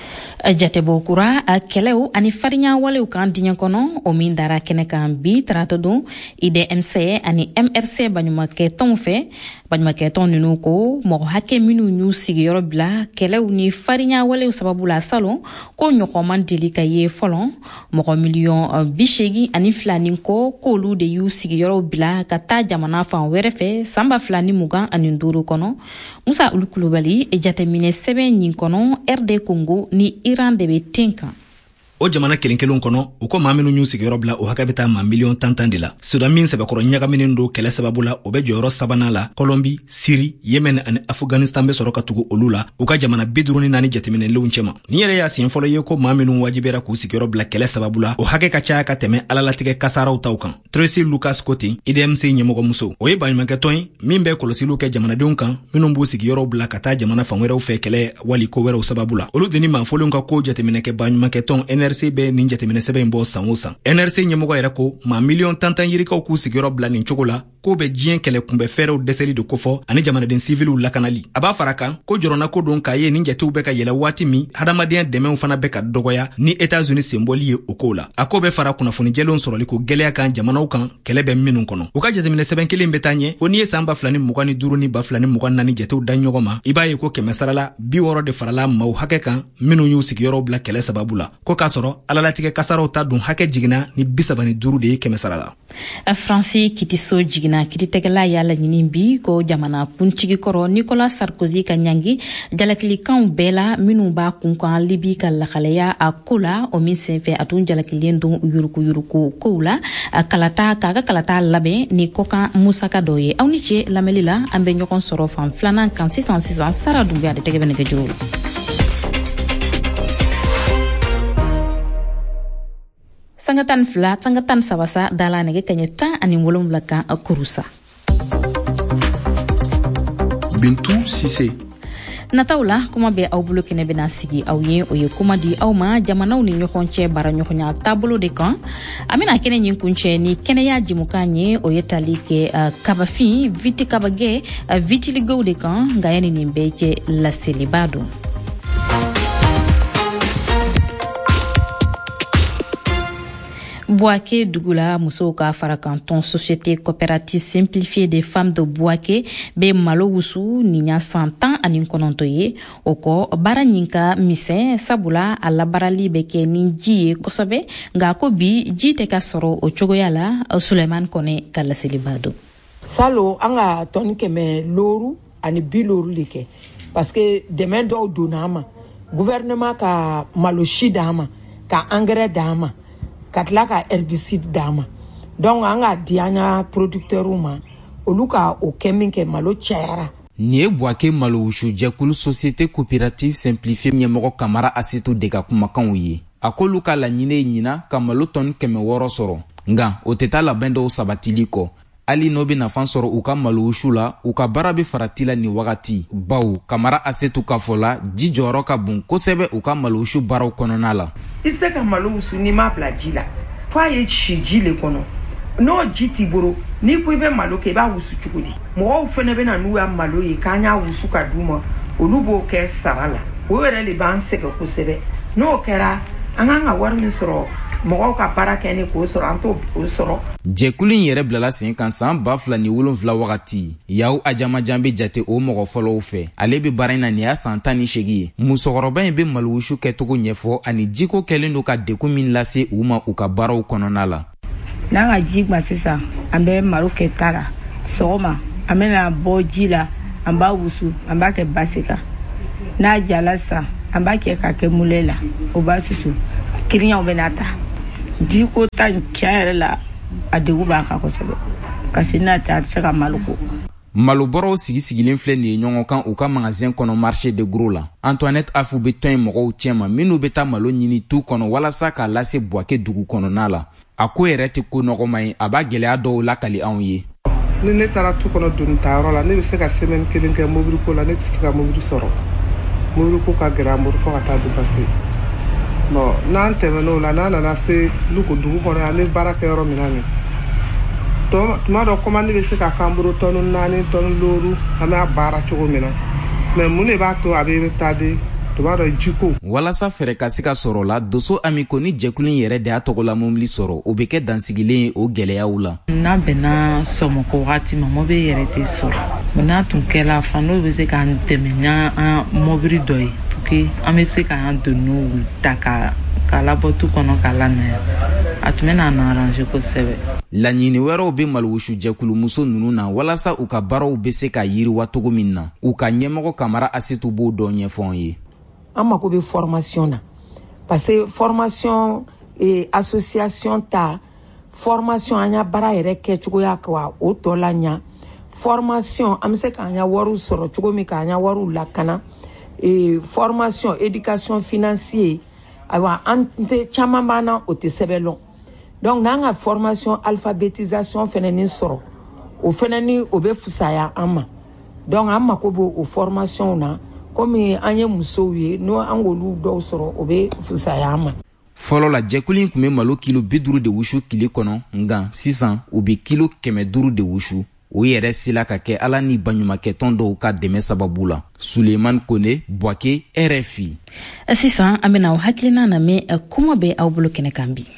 jate bokura keleu ani farinya wale kan dinya kono o min dara kene kan bi trato do IDMC ani MRC banyuma ke tonfe banyuma ke ton ninu ko mo hake minu nyu sigi yoro bla keleu ni farinya wale sababu la salon ko nyoko man delika ye folon mo million bishegi ani flani ko lu de yu sigi yoro bla kata jamana fan werefe samba flani mugan ani nduru kono Musa Ulukulubali e jate mine sebe nyin kono RD Congo ni Iran de betinka o jamana kelenkelon kono u ko maaminu nyu sigiyoro bla o hakabita ma million tantan de la sudan min sebe koro nyaga minin do kele sababu la o be joro sabana la Colombie Syrie Yemen and Afghanistan be soro katugo olula u ka jamana biduruni nani jatemine leunchema ni yere ya sin folo ye ko maaminu wajibera ku sigiyoro bla kele sababu la o hake ka cha ka teme alala tige kasara utaukan Tracy Lucas Koti IDMC nyemogo muso o ye banyuma ketoy min be kolosilu ke jamana dunkan minun bu sigiyoro bla kata jamana fanwere u fe kele wali ko wera sababu la olu deni ma folo ka ko jatemine ke banyuma keton NRC be ninja temene sebe mbo sanwosan NRC nyemogo yere ko ma million tantan yirika ku sigiro bla nin chogola ko be jien kele kumbe fere deseli de kofo ani jamana den civil la kanali aba faraka ko jorona ko don kaye ninja tu be ka yela wati mi hadamadien deme fana be ka dogoya ni États-Unis symboli okola akobe fara kuna funi jelon soroli ko gele kan jamana ukan kele be minun kono uka jatemene sebe kele mbetanye oni samba flani mugani duruni ba flani mugani nani jetu danyogoma ibaye ko kemesarala bi woro de farala mau hakekan minu yu sigiro bla kele sababula ko kasoro alalatige kasaro ta dun hake jigina ni bisabani duru de kemesarala Francis kitiso jigina kititegala yala nyinimbi ko jamana kuntigi koro Nicolas Sarkozy kanyangi jalakili kan bela minu ba kunkan libi kala khaleya akola o min senfe atun jalakili ndon yuruku koula kalata labe ni koka musaka doye awniche lamelila ambe nyokon soro fam flanan kan 606 sara dumbia de tegebe nege juru sangatan sabasa dala nege kanyeta ani wolum laka kurusa Bintou Cissé Nataula kuma be aw bulu kene bena sigi aw ye o ye kuma di aw ma jamanaw ni ñoxonce bara ñoxonya tableau de kan amina kene ñin kunce ni kene ya jimukanye o ye talike kabafi viti kabage viti ligo de kan ngayani ni mbece la celibado Bouaké Dougoula Moussouka Fara Canton Société coopérative simplifiée des femmes de Bouaké be malo wusu ninya 100 ans anin konontoye oko baranyinka mise sabula ala barali beke ninji kosobe nga ko bi jite ka soro o chogoyala Suleiman Kone kala selibado salo anga ton keme loru ani biloru like parce que demain do donama gouvernement ka maloshi dama ka engrais dama ka tila ka herbicide d'a ma donc an ka di an ka producteur ma olu ka o kɛ min kɛ malo cayara. Nin ye Buwake malo wusu jɛkulu société coopérative simplifiée ɲɛmɔgɔ Kamara Asetu de ka kumakanw ye. A k'olu ka laɲini ye ɲina ka malo tɔni 600 sɔrɔ nka o tɛ taa labɛn dɔw sabatili kɔ. Hali n'o bɛ nafa sɔrɔ u ka malo wusu la u ka baara bɛ farati la nin wagati bawo Kamara Asetu ka fɔ la ji jɔyɔrɔ ka bon kosɛbɛ u ka malo wusu baaraw kɔnɔna la. I se ka malo wusu n'i m'a bila ji la fo a ye si ji le kɔnɔ n'o ji t'i bolo n'i ko i bɛ malo kɛ i b'a wusu cogo di mɔgɔw fana bɛ na n'u ya malo ye k'an y'a wusu ka d'u ma olu b'o kɛ sara la o yɛrɛ de b'an sɛgɛn kosɛbɛ n'o kɛra an kan ka wari min sɔrɔ mɔgɔw ka baara kɛ ni k'o sɔrɔ an t'o sɔrɔ. Jɛkulu in yɛrɛ bilala sen kan san 2007 wagati Yawu Ajamajan bɛ jate o mɔgɔ fɔlɔw fɛ ale bɛ baara in na nin y'a san 18 ye musokɔrɔba in bɛ malo wusu kɛcogo ɲɛfɔ ani jiko kɛlen don ka degun min lase u ma u ka baaraw kɔnɔna la. N'an ka ji gba sisan an bɛ malo kɛ ta la sɔgɔma an bɛna bɔ ji la an b'a wusu an b'a kɛ basi kan n'a jala sisan an b'a kɛ ka kɛ mule la o b'a susu kiriɲaw bɛna ta ji ko ta tiɲɛ yɛrɛ la a degun b'a kan kosɛbɛ parce que n'a tɛ a tɛ se ka malo ko. Malobɔrɔw sigilen filɛ nin ye ɲɔgɔn kan u ka magasin kɔnɔ marché de gros la. Antoinette Afu bɛ tɔn in mɔgɔw cɛma minnu bɛ taa malo ɲini tu kɔnɔ walasa k'a lase Buwake dugu kɔnɔna la. A ko yɛrɛ tɛ ko nɔgɔma ye a b'a gɛlɛya dɔw lakali anw ye. Ni ne taara tu kɔnɔ doni tayɔrɔ la ne bɛ se ka semaine 1 kɛ mobili ko la ne tɛ se ka mobili sɔrɔ mobili ko ka gɛlɛ an bolo fo ka taa dépassé bon n'an tɛmɛn'o la n'an nana se Luko dugu kɔnɔ an bɛ baara kɛ yɔrɔ min na nin tuma dɔ commande bɛ se ka k'an bolo tɔni 4 tɔni 5 an bɛ baara cogo min na mais mun de b'a to a bɛ retardé jiko. Walasa fɛrɛ ka se ka sɔrɔ la Doso Amiko ni jɛkulu in yɛrɛ de y'a tɔgɔla mobili sɔrɔ o bɛ kɛ dansigilen ye o gɛlɛyaw la. N'a bɛnna sɔmɔkɔ wagati ma mobili yɛrɛ tɛ sɔrɔ n'a tun kɛla fan n'o bɛ se k'an dɛmɛ n'an mobili dɔ ye pour que an bɛ se k'an doniw ta k'a labɔ tu kɔnɔ k'a lanaya a tun bɛ n'an arranger kosɛbɛ. Laɲini wɛrɛw bɛ malo wusu jɛkulu muso ninnu na walasa u ka baaraw bɛ se ka yiriwa cogo min na u ka ɲɛmɔgɔ Kamara Asetu b'o dɔ ɲɛfɔ an ye. An mako bɛ formation na parce que formation association ta formation an ya baara yɛrɛ kɛcogoya ka o tɔ la ɲa formation an bɛ se k'an ya wariw sɔrɔ cogo min k'an ya wariw lakana formation éducation financier ayiwa an tɛ caman b'an na o tɛ sɛbɛn lɔn donc n'an ka formation alphabétisation fɛnɛ ni sɔrɔ o fɛnɛ ni o bɛ fisaya an ma donc an mako bɛ o formation na. Komi an ye musow ye n'o an k'olu dɔw sɔrɔ o bɛ fisaya an ma. Fɔlɔ la jɛkulu in tun bɛ malo kilo 50 de wusu tile kɔnɔ nka sisan u bɛ kilo 500 de wusu o yɛrɛ sela ka kɛ ala ni baɲumankɛ tɔn dɔw ka dɛmɛ sababu la. Suleiman Kone, Buwake, RFI. Sisan an bɛna o hakilina lamɛn kuma bɛ aw bolo kɛnɛ kan bi.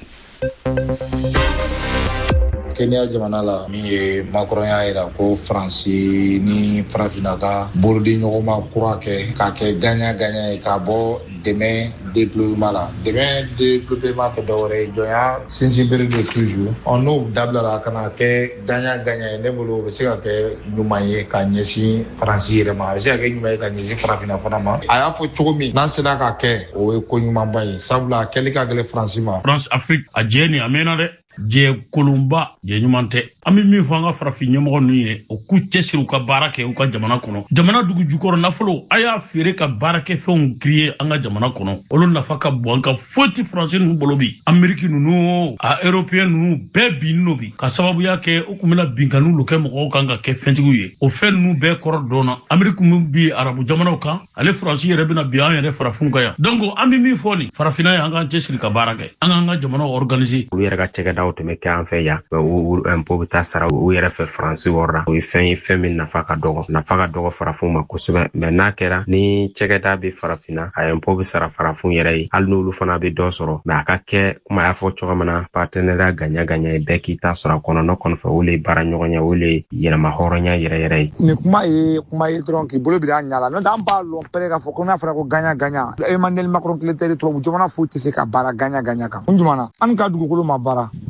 Kenya jamana la min ye Macron y'a jira ko Faransi ni Farafina ka bolodi ɲɔgɔnma kura kɛ k'a kɛ gagnant-gagnant ye k'a bɔ dɛmɛ déploiement la. Dɛmɛ déploiement tɛ dɔwɛrɛ ye jɔnya sinsinbere de toujours n'o dabilala ka na kɛ gagnant-gagnant ye ne bolo o bɛ se ka kɛ ɲuman ye ka ɲɛsin Faransi yɛrɛ ma a bɛ se ka kɛ ɲuman ye ka ɲɛsin Farafina fana ma. A y'a fɔ cogo min n'an sera ka kɛ o ye ko ɲumanba ye sabula a kɛli ka gɛlɛn Faransi ma. France Afrique a jɛ nin a mɛnna dɛ. Jɛ kolonba jɛ ɲuman tɛ an bɛ min fɔ an ka farafin ɲɛmɔgɔ ninnu ye o k'u cɛsiri u ka baara kɛ u ka jamana kɔnɔ jamana dugu jukɔrɔ nafolo a y'a feere ka baarakɛfɛnw créer an ka jamana kɔnɔ olu nafa ka bon an ka foyi tɛ Faransi ninnu bolo bi Ameriki ninnu a Européen ninnu bɛɛ binnen do bi ka sababuya kɛ u tun bɛna binkanniw lo kɛ mɔgɔw kan ka kɛ fɛntigiw ye o fɛn ninnu bɛɛ kɔrɔ dɔnna Ameriki min bi arabu jamanaw kan ale Faransi yɛrɛ bɛna bi an yɛrɛ farafinw kan yan donc an bɛ min fɔ nin farafinna ye an k'an cɛsiri ka baara kɛ an k'an ka jamanaw organiser olu yɛrɛ ka cɛkɛdaw tun bɛ kɛ an fɛ yan u impôt bɛ taa sara u yɛrɛ fɛ Faransi wɔɔrɔ la o ye fɛn min nafa ka dɔgɔ farafinw ma kosɛbɛ mais n'a kɛra ni cɛkɛda bɛ farafinna a impôt bɛ sara farafinw yɛrɛ ye hali n'olu fana bɛ dɔ sɔrɔ mais a ka kɛ comme a y'a fɔ cogo min na partenariat gagnant-gagnant ye bɛɛ k'i ta sɔrɔ a kɔnɔ ne kɔni fɛ o le ye baara ɲɔgɔnya o le ye yɛlɛma hɔrɔnya yɛrɛ ye. Nin kuma ye dɔrɔn k'i bolo bila a ɲa la n'o tɛ an b'a lɔn pɛrɛ k'a fɔ ko n'a fɔra ko gagnant-gagnant Emmanuel Macron tile tɛ tubabu jamana foyi tɛ se ka baara gagnant-gagnant kan. Kun jumɛn na an ka dugukolo ma baara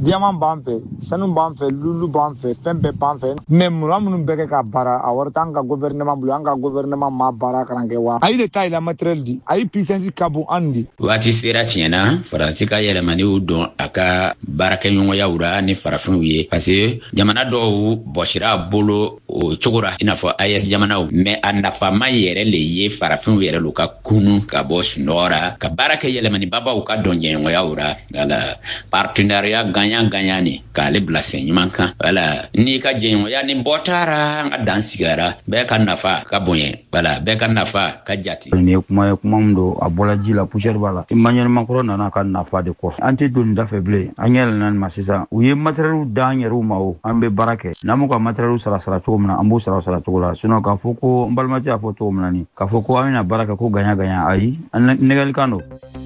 diamant b'an fɛ sanu b'an fɛ lulu b'an fɛ fɛn bɛɛ b'an fɛ mais mura minnu bɛɛ kɛ ka baara a wari t'an ka gouvernement bolo an ka gouvernement ma baara kalan kɛ wa a ye de ta yɛlɛ matériel di a ye puissance ka bon an di waati sera tiɲɛna faransi ka yɛlɛmaniw don a ka baarakɛɲɔgɔnyaw ra ni farafinw ye parce que jamana dɔw bɔsira a bolo o cogo ra i n'a fɔ AES jamanaw mais a nafama yɛrɛ le ye farafinw yɛrɛ lu ka kunu ka bɔ sunɔgɔ ra ka baara kɛ yɛlɛmanibabaw ka dɔn jɛɲɔgɔnyaw ra wala partenariat gagnant ni k'ale bila sen ɲuman kan wala n'i ka jɛɲɔgɔnya ni bɔ taara an ka dan sigara bɛɛ ka nafa ka bonya wala bɛɛ ka nafa ka jate ni kuma min don a bɔla ji la poussière b'a la Emmanuel Macron nana ka nafa de kɔ an tɛ don nin da fɛ bilen an yɛlɛnna ma sisan u ye matériel d'an yɛrɛw ma o an bɛ baara kɛ n'an m'u ka matériel sara cogo min na an b'o sara cogo la sinon k'a fɔ ko n balimakɛ y'a fɔ cogo min na ni k'a fɔ ko an bɛna baara kɛ ko gagnant ayi an nɛgɛlikan don.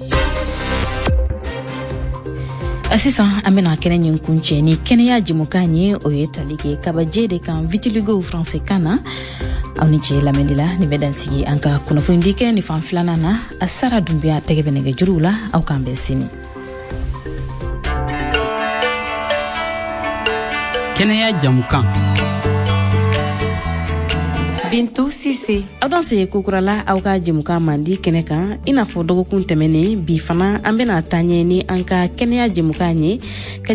Sisan an bɛna kɛnɛ ɲin kuncɛ ni kɛnɛya jɛmukan ye o ye tali kɛ kabaje de kan vitiligo français kan na aw ni cɛ lamɛnli la ni bɛ dansigi an ka kunnafoni di kɛ ni fan filanan na a Sara Dunbiya tɛgɛ bɛ nɛgɛjuruw la aw k'an bɛn sini. Kɛnɛya jamukan Bintou Sise aw dan se kokurala aw ka jɛmukan mandi kɛnɛ kan i n'a fɔ dɔgɔkun tɛmɛnen bi fana an bɛna taa ɲɛ ni an ka kɛnɛya jɛmukan ye ka